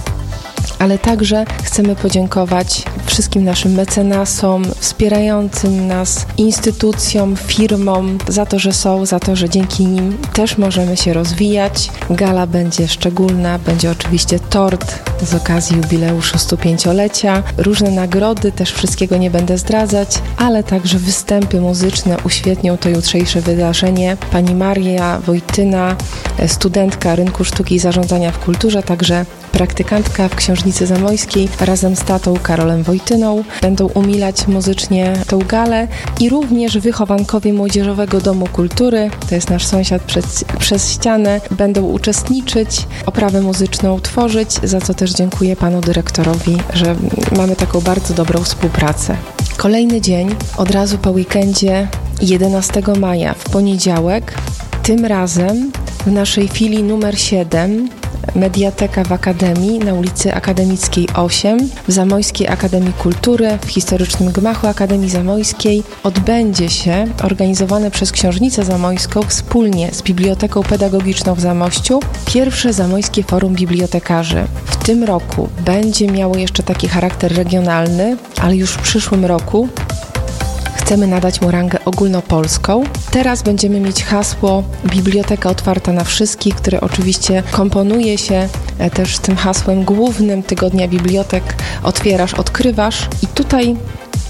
Ale także chcemy podziękować wszystkim naszym mecenasom, wspierającym nas instytucjom, firmom za to, że są, za to, że dzięki nim też możemy się rozwijać. Gala będzie szczególna, będzie oczywiście tort z okazji jubileuszu stu pięciolecia, różne nagrody, też wszystkiego nie będę zdradzać, ale także występy muzyczne uświetnią to jutrzejsze wydarzenie. Pani Maria Wojtyna, studentka Rynku Sztuki i Zarządzania w Kulturze, także praktykantka w Książnicy Zamojskiej razem z tatą Karolem Wojtyną będą umilać muzycznie tą galę i również wychowankowie Młodzieżowego Domu Kultury, to jest nasz sąsiad przez, przez ścianę, będą uczestniczyć, oprawę muzyczną tworzyć, za co też dziękuję panu dyrektorowi, że mamy taką bardzo dobrą współpracę. Kolejny dzień, od razu po weekendzie, jedenastego maja, w poniedziałek, tym razem w naszej filii numer siedem, Mediateka w Akademii na ulicy Akademickiej osiem w Zamojskiej Akademii Kultury w historycznym gmachu Akademii Zamojskiej odbędzie się organizowane przez Książnicę Zamojską wspólnie z Biblioteką Pedagogiczną w Zamościu pierwsze Zamojskie Forum Bibliotekarzy. W tym roku będzie miało jeszcze taki charakter regionalny, ale już w przyszłym roku chcemy nadać mu rangę ogólnopolską. Teraz będziemy mieć hasło Biblioteka otwarta na wszystkich, które oczywiście komponuje się też z tym hasłem głównym Tygodnia Bibliotek Otwierasz, Odkrywasz. I tutaj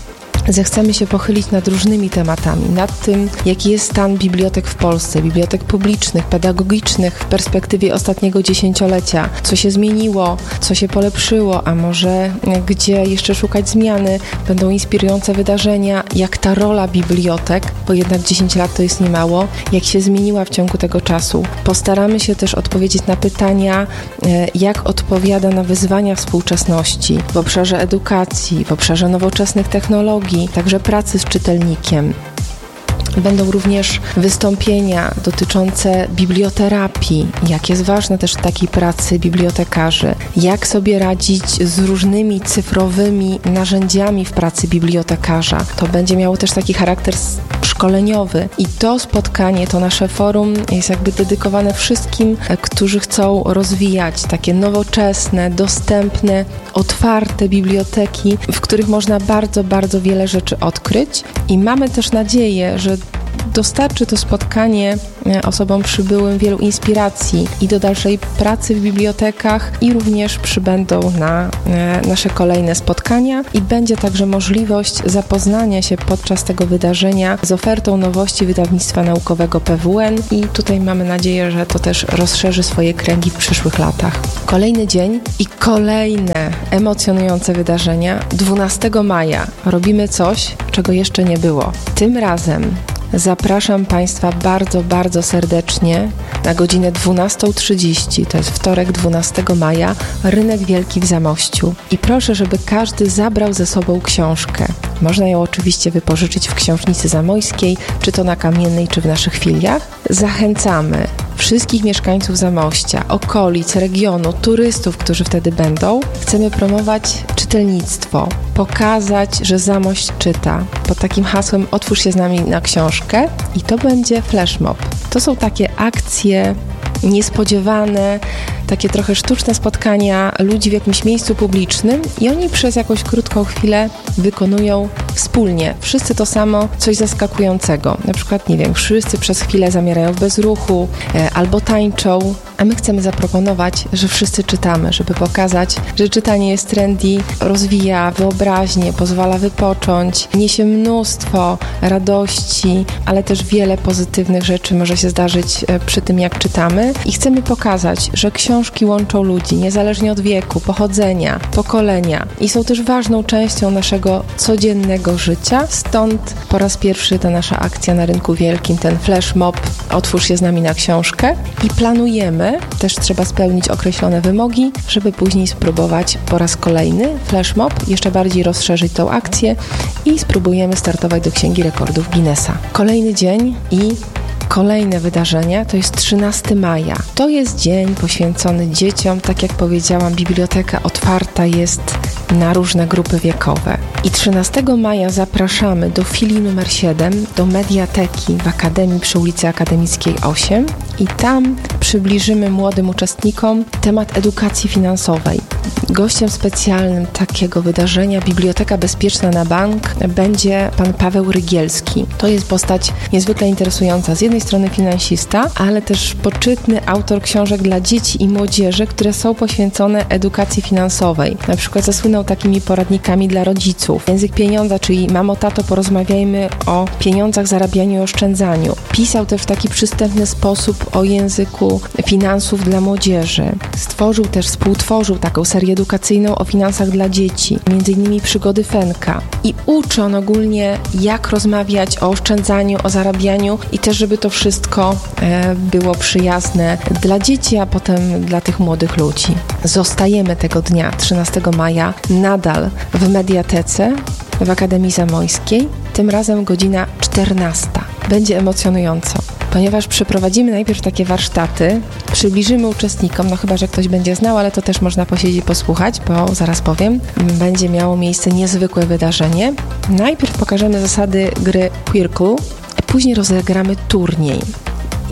zechcemy się pochylić nad różnymi tematami, nad tym, jaki jest stan bibliotek w Polsce, bibliotek publicznych, pedagogicznych w perspektywie ostatniego dziesięciolecia, co się zmieniło, co się polepszyło, a może gdzie jeszcze szukać zmiany, będą inspirujące wydarzenia, jak ta rola bibliotek, bo jednak dziesięć lat to jest niemało, jak się zmieniła w ciągu tego czasu. Postaramy się też odpowiedzieć na pytania, jak odpowiada na wyzwania współczesności w obszarze edukacji, w obszarze nowoczesnych technologii, także pracy z czytelnikiem. Będą również wystąpienia dotyczące biblioterapii, jak jest ważne też w takiej pracy bibliotekarzy, jak sobie radzić z różnymi cyfrowymi narzędziami w pracy bibliotekarza. To będzie miało też taki charakter szkoleniowy i to spotkanie, to nasze forum jest jakby dedykowane wszystkim, którzy chcą rozwijać takie nowoczesne, dostępne, otwarte biblioteki, w których można bardzo, bardzo wiele rzeczy odkryć i mamy też nadzieję, że dostarczy to spotkanie osobom przybyłym wielu inspiracji i do dalszej pracy w bibliotekach i również przybędą na nasze kolejne spotkania i będzie także możliwość zapoznania się podczas tego wydarzenia z ofertą nowości wydawnictwa naukowego P W N i tutaj mamy nadzieję, że to też rozszerzy swoje kręgi w przyszłych latach. Kolejny dzień i kolejne emocjonujące wydarzenia. dwunastego maja robimy coś, czego jeszcze nie było. Tym razem zapraszam Państwa bardzo, bardzo serdecznie na godzinę dwunastą trzydzieści, to jest wtorek dwunastego maja, Rynek Wielki w Zamościu. I proszę, żeby każdy zabrał ze sobą książkę. Można ją oczywiście wypożyczyć w Książnicy Zamojskiej, czy to na Kamiennej, czy w naszych filiach. Zachęcamy wszystkich mieszkańców Zamościa, okolic, regionu, turystów, którzy wtedy będą. Chcemy promować czytelnictwo, pokazać, że Zamość czyta. Pod takim hasłem otwórz się z nami na książkę i to będzie flashmob. To są takie akcje niespodziewane, takie trochę sztuczne spotkania ludzi w jakimś miejscu publicznym i oni przez jakąś krótką chwilę wykonują wspólnie, wszyscy to samo, coś zaskakującego. Na przykład, nie wiem, wszyscy przez chwilę zamierają w bezruchu e, albo tańczą, a my chcemy zaproponować, że wszyscy czytamy, żeby pokazać, że czytanie jest trendy, rozwija wyobraźnię, pozwala wypocząć, niesie mnóstwo radości, ale też wiele pozytywnych rzeczy może się zdarzyć e, przy tym, jak czytamy i chcemy pokazać, że książki łączą ludzi, niezależnie od wieku, pochodzenia, pokolenia i są też ważną częścią naszego codziennego życia. Stąd po raz pierwszy ta nasza akcja na Rynku Wielkim, ten flash mob, otwórz się z nami na książkę i planujemy, też trzeba spełnić określone wymogi, żeby później spróbować po raz kolejny flash mob, jeszcze bardziej rozszerzyć tą akcję i spróbujemy startować do Księgi Rekordów Guinnessa. Kolejny dzień i kolejne wydarzenie to jest trzynastego maja. To jest dzień poświęcony dzieciom. Tak jak powiedziałam, biblioteka otwarta jest na różne grupy wiekowe. I trzynastego maja zapraszamy do filii numer siedem, do mediateki w Akademii przy ulicy Akademickiej osiem i tam przybliżymy młodym uczestnikom temat edukacji finansowej. Gościem specjalnym takiego wydarzenia Biblioteka Bezpieczna na Bank będzie pan Paweł Rygielski. To jest postać niezwykle interesująca. Z jednej strony finansista, ale też poczytny autor książek dla dzieci i młodzieży, które są poświęcone edukacji finansowej. Na przykład zasłynął takimi poradnikami dla rodziców. Język pieniądza, czyli mamo, tato, porozmawiajmy o pieniądzach, zarabianiu i oszczędzaniu. Pisał też w taki przystępny sposób o języku finansów dla młodzieży. Stworzył też, współtworzył taką serię edukacyjną o finansach dla dzieci, między innymi Przygody Fenka. I uczy on ogólnie, jak rozmawiać o oszczędzaniu, o zarabianiu i też, żeby to wszystko e, było przyjazne dla dzieci, a potem dla tych młodych ludzi. Zostajemy tego dnia, trzynastego maja, nadal w mediatece w Akademii Zamojskiej, tym razem godzina czternasta. Będzie emocjonująco, ponieważ przeprowadzimy najpierw takie warsztaty, przybliżymy uczestnikom, no chyba że ktoś będzie znał, ale to też można posiedzieć i posłuchać, bo zaraz powiem, będzie miało miejsce niezwykłe wydarzenie. Najpierw pokażemy zasady gry Quirkle, później rozegramy turniej.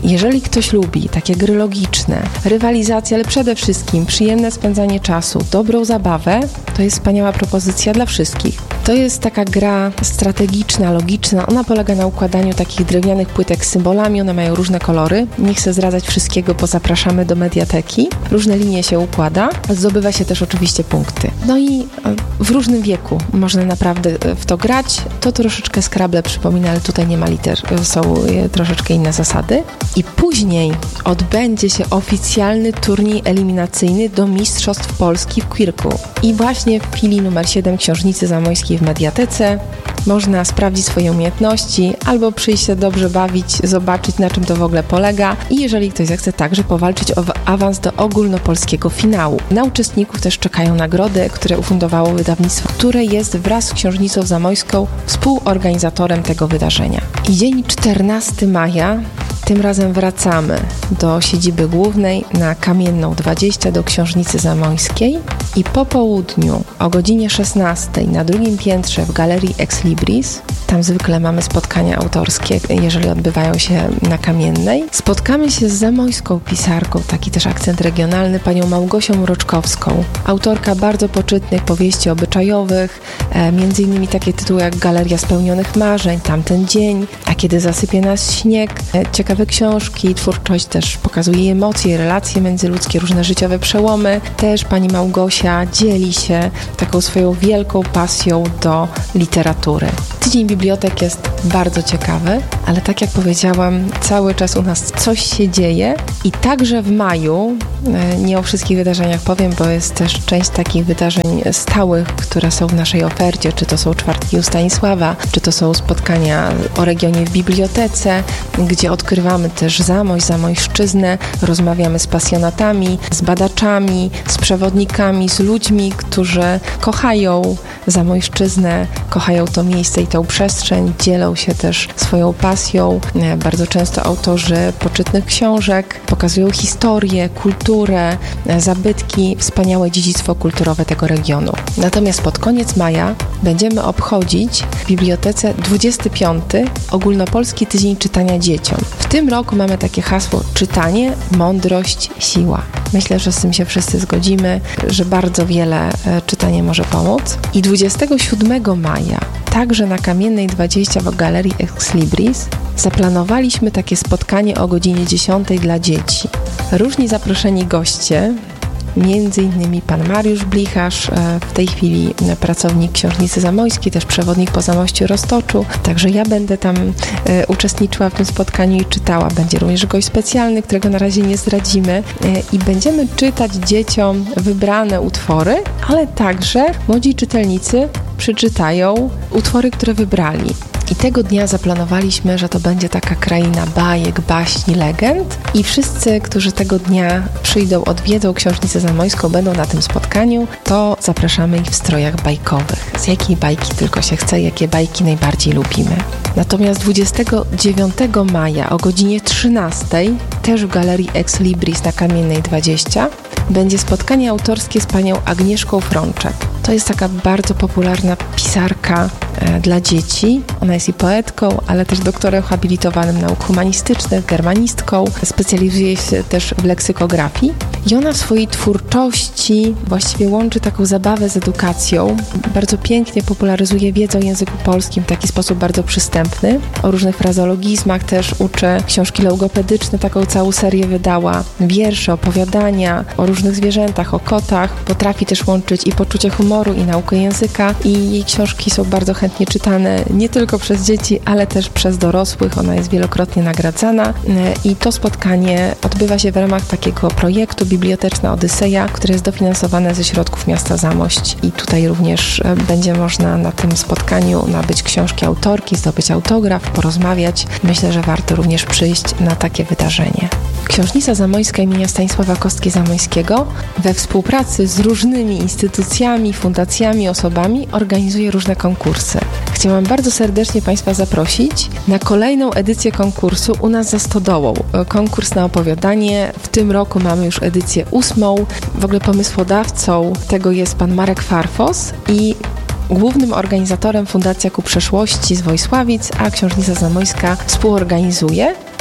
Jeżeli ktoś lubi takie gry logiczne, rywalizację, ale przede wszystkim przyjemne spędzanie czasu, dobrą zabawę, to jest wspaniała propozycja dla wszystkich. To jest taka gra strategiczna, logiczna. Ona polega na układaniu takich drewnianych płytek z symbolami. One mają różne kolory. Nie chcę zdradzać wszystkiego, bo zapraszamy do mediateki. Różne linie się układa. Zdobywa się też oczywiście punkty. No i w różnym wieku można naprawdę w to grać. To troszeczkę Scrabble przypomina, ale tutaj nie ma liter. Są troszeczkę inne zasady. I później odbędzie się oficjalny turniej eliminacyjny do Mistrzostw Polski w Quirku. I właśnie w filii numer siedem Książnicy Zamojskiej w mediatece można sprawdzić swoje umiejętności albo przyjść się dobrze bawić, zobaczyć, na czym to w ogóle polega i jeżeli ktoś zechce także powalczyć o awans do ogólnopolskiego finału. Na uczestników też czekają nagrody, które ufundowało wydawnictwo, które jest wraz z Książnicą Zamojską współorganizatorem tego wydarzenia. I dzień czternastego maja, tym razem wracamy do siedziby głównej na Kamienną dwadzieścia do Książnicy Zamojskiej i po południu o godzinie szesnastej na drugim piętrze w Galerii Ex Libris, tam zwykle mamy spotkania autorskie, jeżeli odbywają się na Kamiennej, spotkamy się z zamojską pisarką, taki też akcent regionalny, panią Małgosią Mroczkowską, autorka bardzo poczytnych powieści obyczajowych, e, między innymi takie tytuły jak Galeria Spełnionych Marzeń, Tamten dzień, A kiedy zasypie nas śnieg, e, ciekawe książki, twórczość też pokazuje emocje, relacje międzyludzkie, różne życiowe przełomy. Też pani Małgosia dzieli się taką swoją wielką pasją do literatury. Tydzień bibliotek jest bardzo ciekawy, ale tak jak powiedziałam, cały czas u nas coś się dzieje i także w maju, nie o wszystkich wydarzeniach powiem, bo jest też część takich wydarzeń stałych, które są w naszej ofercie, czy to są czwartki u Stanisława, czy to są spotkania o regionie w bibliotece, gdzie odkrywamy też Zamość, Zamojszczyznę, rozmawiamy z pasjonatami, z badaczami, z przewodnikami, z ludźmi, którzy kochają Zamojszczyznę, kochają to miejsce i tą przestrzeń, dzielą się też swoją pasją. Bardzo często autorzy poczytnych książek pokazują historię, kulturę, zabytki, wspaniałe dziedzictwo kulturowe tego regionu. Natomiast pod koniec maja będziemy obchodzić w bibliotece dwudziesty piąty Ogólnopolski Tydzień Czytania Dzieciom. W tym roku mamy takie hasło: czytanie, mądrość, siła. Myślę, że z tym się wszyscy zgodzimy, że bardzo wiele czytanie może pomóc. I dwudziestego siódmego maja, także na Kamiennej dwadzieścia w Galerii Ex Libris, zaplanowaliśmy takie spotkanie o godzinie dziesiątej dla dzieci. Różni zaproszeni goście, między innymi pan Mariusz Blicharz, w tej chwili pracownik Książnicy Zamojskiej, też przewodnik po Zamościu Roztoczu, także ja będę tam e, uczestniczyła w tym spotkaniu i czytała. Będzie również gość specjalny, którego na razie nie zdradzimy e, i będziemy czytać dzieciom wybrane utwory, ale także młodzi czytelnicy przeczytają utwory, które wybrali. I tego dnia zaplanowaliśmy, że to będzie taka kraina bajek, baśni, legend i wszyscy, którzy tego dnia przyjdą, odwiedzą Książnicę Zamojską, będą na tym spotkaniu, to zapraszamy ich w strojach bajkowych. Z jakiej bajki tylko się chce, jakie bajki najbardziej lubimy. Natomiast dwudziestego dziewiątego maja o godzinie trzynastej, też w Galerii Ex Libris na Kamiennej dwadzieścia, będzie spotkanie autorskie z panią Agnieszką Frączek. To jest taka bardzo popularna pisarka e, dla dzieci. Ona jest i poetką, ale też doktorem habilitowanym nauk humanistycznych, germanistką. Specjalizuje się też w leksykografii. I ona w swojej twórczości właściwie łączy taką zabawę z edukacją. Bardzo pięknie popularyzuje wiedzę o języku polskim w taki sposób bardzo przystępny. O różnych frazologizmach też uczy. Książki logopedyczne, taką całą serię wydała. Wiersze, opowiadania o różnych zwierzętach, o kotach. Potrafi też łączyć i poczucie humoru, i naukę języka. I jej książki są bardzo chętnie czytane nie tylko przez dzieci, ale też przez dorosłych. Ona jest wielokrotnie nagradzana. I to spotkanie odbywa się w ramach takiego projektu Biblioteczna Odyseja, które jest dofinansowane ze środków miasta Zamość. I tutaj również będzie można na tym spotkaniu nabyć książki autorki, zdobyć autograf, porozmawiać. Myślę, że warto również przyjść na takie wydarzenie. Książnica Zamojska imienia Stanisława Kostki-Zamojskiego we współpracy z różnymi instytucjami, fundacjami, osobami organizuje różne konkursy. Chciałam bardzo serdecznie Państwa zaprosić na kolejną edycję konkursu u nas za stodołą. Konkurs na opowiadanie. W tym roku mamy już edycję ósmą. W ogóle pomysłodawcą tego jest pan Marek Farfos i głównym organizatorem Fundacja Ku Przeszłości z Wojsławic, a Książnica Zamojska współorganizuje.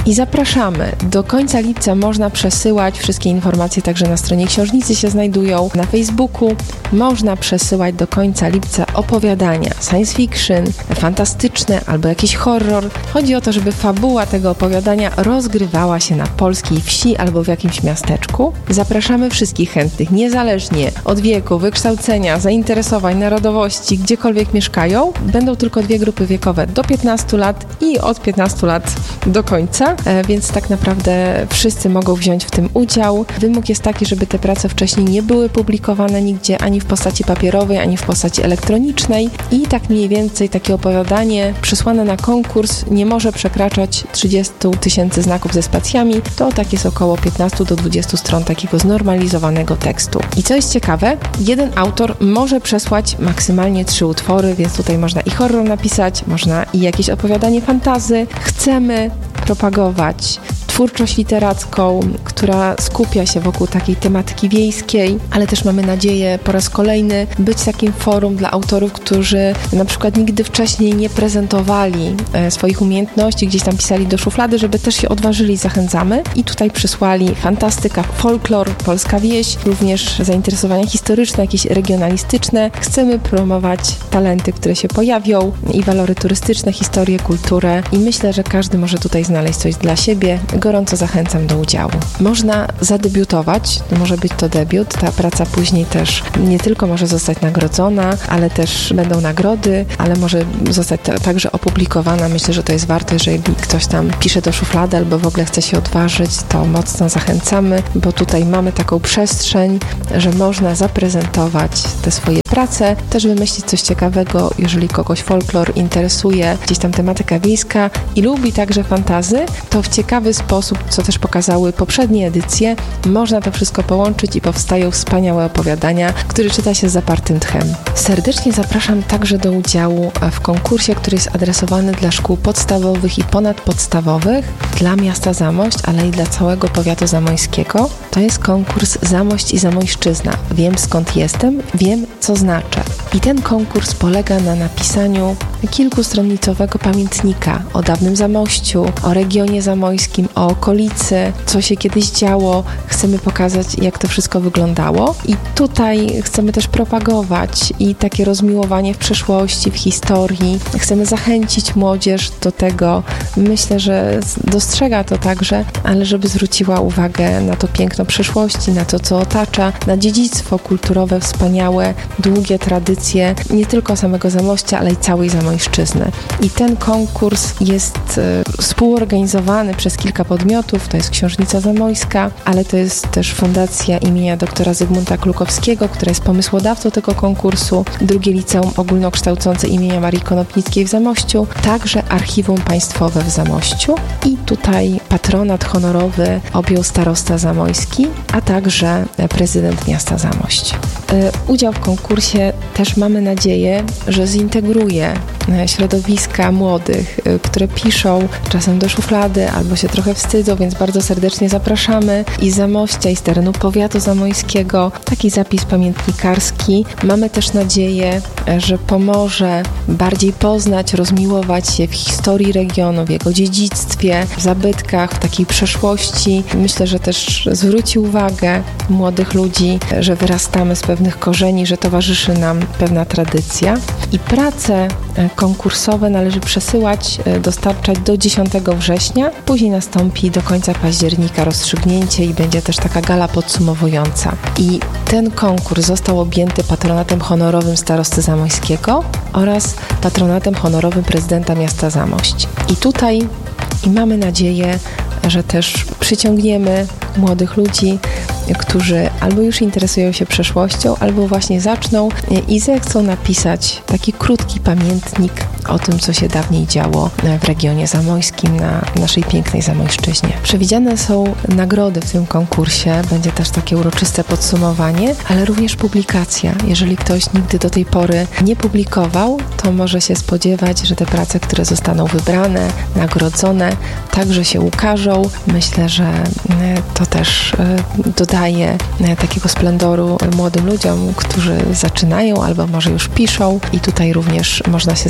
I zapraszamy. Do końca lipca można przesyłać wszystkie informacje, także na stronie książnicy się znajdują, na Facebooku. Można przesyłać do końca lipca opowiadania science fiction, fantastyczne albo jakiś horror. Chodzi o to, żeby fabuła tego opowiadania rozgrywała się na polskiej wsi albo w jakimś miasteczku. Zapraszamy wszystkich chętnych, niezależnie od wieku, wykształcenia, zainteresowań, narodowości, gdziekolwiek mieszkają. Będą tylko dwie grupy wiekowe, do piętnastu lat i od piętnastu lat do końca, więc tak naprawdę wszyscy mogą wziąć w tym udział. Wymóg jest taki, żeby te prace wcześniej nie były publikowane nigdzie, ani w postaci papierowej, ani w postaci elektronicznej i tak mniej więcej takie opowiadanie przysłane na konkurs nie może przekraczać trzydzieści tysięcy znaków ze spacjami. To tak jest około piętnaście do dwudziestu stron takiego znormalizowanego tekstu. I co jest ciekawe, jeden autor może przesłać maksymalnie trzy utwory, więc tutaj można i horror napisać, można i jakieś opowiadanie fantasy. Chcemy propagować twórczość literacką, która skupia się wokół takiej tematyki wiejskiej, ale też mamy nadzieję po raz kolejny być takim forum dla autorów, którzy na przykład nigdy wcześniej nie prezentowali e, swoich umiejętności, gdzieś tam pisali do szuflady, żeby też się odważyli, zachęcamy i tutaj przysłali fantastyka, folklor, polska wieś, również zainteresowania historyczne, jakieś regionalistyczne. Chcemy promować talenty, które się pojawią i walory turystyczne, historię, kulturę i myślę, że każdy może tutaj znaleźć coś dla siebie. Gorąco zachęcam do udziału. Można zadebiutować, może być to debiut, ta praca później też nie tylko może zostać nagrodzona, ale też będą nagrody, ale może zostać także opublikowana. Myślę, że to jest warto, jeżeli ktoś tam pisze do szuflady albo w ogóle chce się odważyć, to mocno zachęcamy, bo tutaj mamy taką przestrzeń, że można zaprezentować te swoje prace, też wymyślić coś ciekawego, jeżeli kogoś folklor interesuje, gdzieś tam tematyka wiejska i lubi także fantazy, to w ciekawy sposób, co też pokazały poprzednie edycje, można to wszystko połączyć i powstają wspaniałe opowiadania, które czyta się z zapartym tchem. Serdecznie zapraszam także do udziału w konkursie, który jest adresowany dla szkół podstawowych i ponadpodstawowych, dla miasta Zamość, ale i dla całego powiatu zamojskiego. To jest konkurs Zamość i Zamojszczyzna. Wiem, skąd jestem, wiem, co znaczę. I ten konkurs polega na napisaniu kilkustronicowego pamiętnika o dawnym Zamościu, o regionie zamojskim, o okolicy, co się kiedyś działo. Chcemy pokazać, jak to wszystko wyglądało. I tutaj chcemy też propagować i takie rozmiłowanie w przeszłości, w historii. Chcemy zachęcić młodzież do tego. Myślę, że dostrzega to także, ale żeby zwróciła uwagę na to piękno przeszłości, na to, co otacza, na dziedzictwo kulturowe wspaniałe, długie tradycje, nie tylko samego Zamościa, ale i całej Zamojszczyzny. I ten konkurs jest y, współorganizowany przez kilka podmiotów, to jest Książnica Zamojska, ale to jest też Fundacja imienia doktora Zygmunta Klukowskiego, która jest pomysłodawcą tego konkursu, drugie Liceum Ogólnokształcące imienia Marii Konopnickiej w Zamościu, także Archiwum Państwowe w Zamościu i tutaj patronat honorowy objął starosta zamojski, a także prezydent miasta Zamość. Udział w konkursie też mamy nadzieję, że zintegruje środowiska młodych, które piszą czasem do szuflady albo się trochę wstydzą, więc bardzo serdecznie zapraszamy i z Zamościa, i z terenu powiatu zamojskiego. Taki zapis pamiętnikarski. Mamy też nadzieję, że pomoże bardziej poznać, rozmiłować się w historii regionu, w jego dziedzictwie, w zabytkach, w takiej przeszłości. Myślę, że też zwróci uwagę młodych ludzi, że wyrastamy z pewnych korzeni, że towarzyszy nam pewna tradycja. I prace konkursowe należy przesyłać, dostarczać do dziesiątego września. Później nastąpi do końca października rozstrzygnięcie i będzie też taka gala podsumowująca. I ten konkurs został objęty patronatem honorowym starosty zamojskiego oraz patronatem honorowym prezydenta miasta Zamość. I tutaj i mamy nadzieję, że też przyciągniemy młodych ludzi, którzy albo już interesują się przeszłością, albo właśnie zaczną i zechcą napisać taki krótki pamiętnik o tym, co się dawniej działo w regionie zamojskim, na naszej pięknej Zamojszczyźnie. Przewidziane są nagrody w tym konkursie, będzie też takie uroczyste podsumowanie, ale również publikacja. Jeżeli ktoś nigdy do tej pory nie publikował, to może się spodziewać, że te prace, które zostaną wybrane, nagrodzone, także się ukażą. Myślę, że to też dodaje takiego splendoru młodym ludziom, którzy zaczynają albo może już piszą i tutaj również można się zaprezentować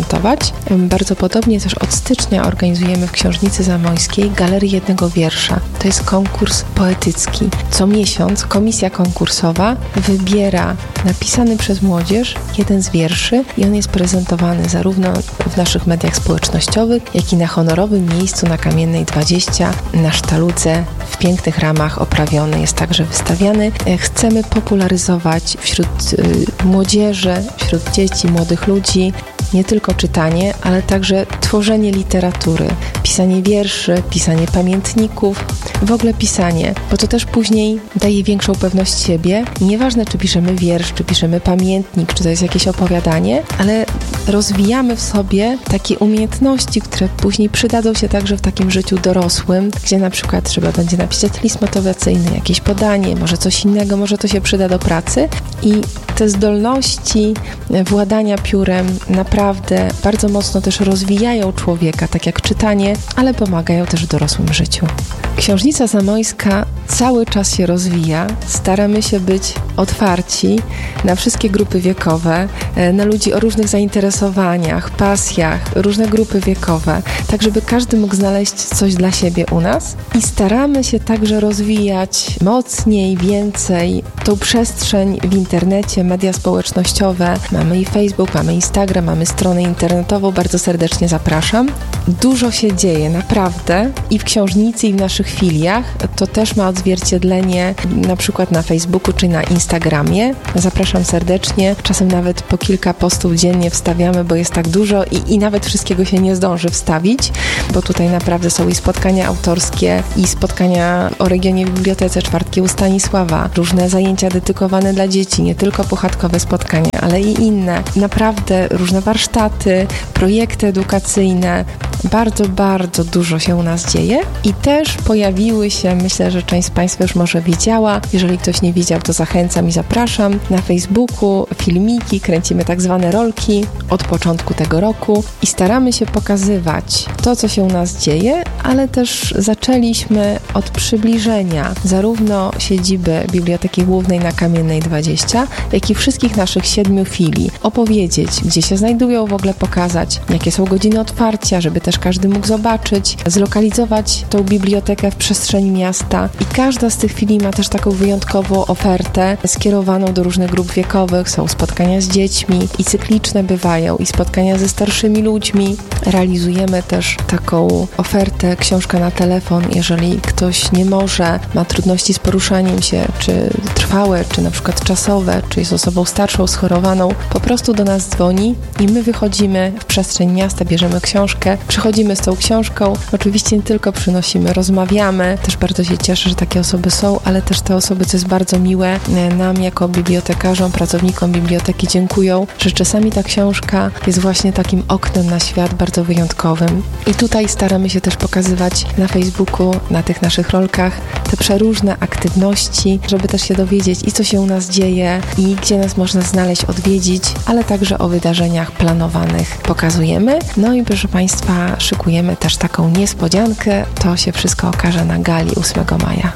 prezentować. Bardzo podobnie też od stycznia organizujemy w Książnicy Zamojskiej Galerię Jednego Wiersza. To jest konkurs poetycki. Co miesiąc komisja konkursowa wybiera napisany przez młodzież jeden z wierszy i on jest prezentowany zarówno w naszych mediach społecznościowych, jak i na honorowym miejscu na Kamiennej dwadzieścia na sztaluce w pięknych ramach oprawiony, jest także wystawiany. Chcemy popularyzować wśród y, młodzieży, wśród dzieci, młodych ludzi nie tylko czytanie, ale także tworzenie literatury, pisanie wierszy, pisanie pamiętników, w ogóle pisanie, bo to też później daje większą pewność siebie. I nieważne, czy piszemy wiersz, czy piszemy pamiętnik, czy to jest jakieś opowiadanie, ale rozwijamy w sobie takie umiejętności, które później przydadzą się także w takim życiu dorosłym, gdzie na przykład trzeba będzie napisać list motywacyjny, jakieś podanie, może coś innego, może to się przyda do pracy i te zdolności władania piórem naprawdę bardzo mocno też rozwijają człowieka, tak jak czytanie, ale pomagają też w dorosłym życiu. Książnica Zamojska cały czas się rozwija. Staramy się być otwarci na wszystkie grupy wiekowe, na ludzi o różnych zainteresowaniach, pasjach, różne grupy wiekowe, tak żeby każdy mógł znaleźć coś dla siebie u nas. I staramy się także rozwijać mocniej, więcej tą przestrzeń w internecie, media społecznościowe. Mamy i Facebook, mamy Instagram, mamy stronę internetową. Bardzo serdecznie zapraszam. Dużo się dzieje, naprawdę. I w książnicy, i w naszych filiach. To też ma odzwierciedlenie na przykład na Facebooku czy na Instagramie. Zapraszam serdecznie. Czasem nawet po kilka postów dziennie wstawiamy, bo jest tak dużo i, i nawet wszystkiego się nie zdąży wstawić, bo tutaj naprawdę są i spotkania autorskie, i spotkania o regionie w bibliotece, czwartki u Stanisława, różne zajęcia dedykowane dla dzieci, nie tylko puchatkowe spotkania, ale i inne. Naprawdę różne warsztaty, projekty edukacyjne. Bardzo, bardzo dużo się u nas dzieje i też pojawiły się, myślę, że część z Państwa już może widziała. Jeżeli ktoś nie widział, to zachęcam i zapraszam. Na Facebooku filmiki, kręcimy tak zwane rolki od początku tego roku i staramy się pokazywać to, co się u nas dzieje, ale też zaczęliśmy od przybliżenia zarówno siedziby Biblioteki Głównej na Kamiennej dwadzieścia, jak i wszystkich naszych siedmiu filii. Opowiedzieć, gdzie się znajdują, w ogóle pokazać, jakie są godziny otwarcia, żeby też każdy mógł zobaczyć, zlokalizować tą bibliotekę w przestrzeni miasta. I każda z tych filii ma też taką wyjątkową ofertę skierowaną do różnych grup wiekowych. Są spotkania z dziećmi i cykliczne bywają, i spotkania ze starszymi ludźmi. Realizujemy też taką ofertę książka na telefon, jeżeli ktoś nie może, ma trudności z poruszaniem się, czy trwałe, czy na przykład czasowe, czy jest osobą starszą, schorowaną, po prostu do nas dzwoni i my wychodzimy w przestrzeń miasta, bierzemy książkę, przychodzimy z tą książką, oczywiście nie tylko przynosimy, rozmawiamy, też bardzo się cieszę, że takie osoby są, ale też te osoby, co jest bardzo miłe, nam jako bibliotekarzom, pracownikom biblioteki dziękują, że czasami ta książka jest właśnie takim oknem na świat bardzo wyjątkowym. I tutaj staramy się też pokazywać na Facebooku, na tych naszych rolkach te przeróżne aktywności, żeby też się dowiedzieć i co się u nas dzieje i gdzie nas można znaleźć, odwiedzić, ale także o wydarzeniach planowanych pokazujemy. No i proszę Państwa, szykujemy też taką niespodziankę. To się wszystko okaże na gali ósmego maja.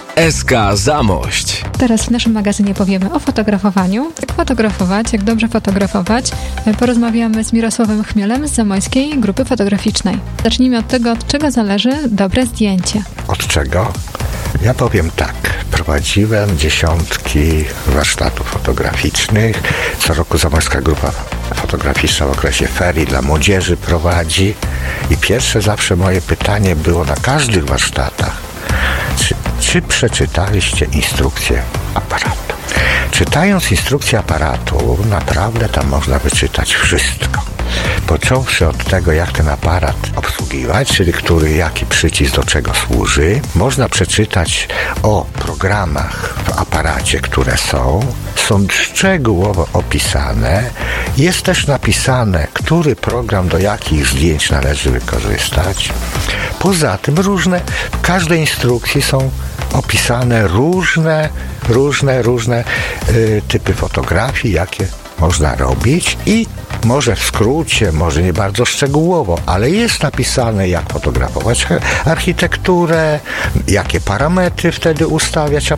S K Zamość. Teraz w naszym magazynie powiemy o fotografowaniu. Jak fotografować, jak dobrze fotografować. Porozmawiamy z Mirosławem Chmielem z Zamojskiej Grupy Fotograficznej. Zacznijmy od tego, od czego zależy dobre zdjęcie. Od czego? Ja powiem tak. Prowadziłem dziesiątki warsztatów fotograficznych. Co roku Zamojska Grupa Fotograficzna w okresie ferii dla młodzieży prowadzi. I pierwsze zawsze moje pytanie było na każdych warsztatach. Czy, czy przeczytaliście instrukcję aparatu? Czytając instrukcję aparatu, naprawdę tam można wyczytać wszystko. Począwszy od tego, jak ten aparat obsługiwać, czyli który, jaki przycisk do czego służy. Można przeczytać o programach w aparacie, które są. Są szczegółowo opisane. Jest też napisane, który program do jakich zdjęć należy wykorzystać. Poza tym różne, w każdej instrukcji są opisane różne, różne, różne y, typy fotografii, jakie można robić i może w skrócie, może nie bardzo szczegółowo, ale jest napisane, jak fotografować architekturę, jakie parametry wtedy ustawiać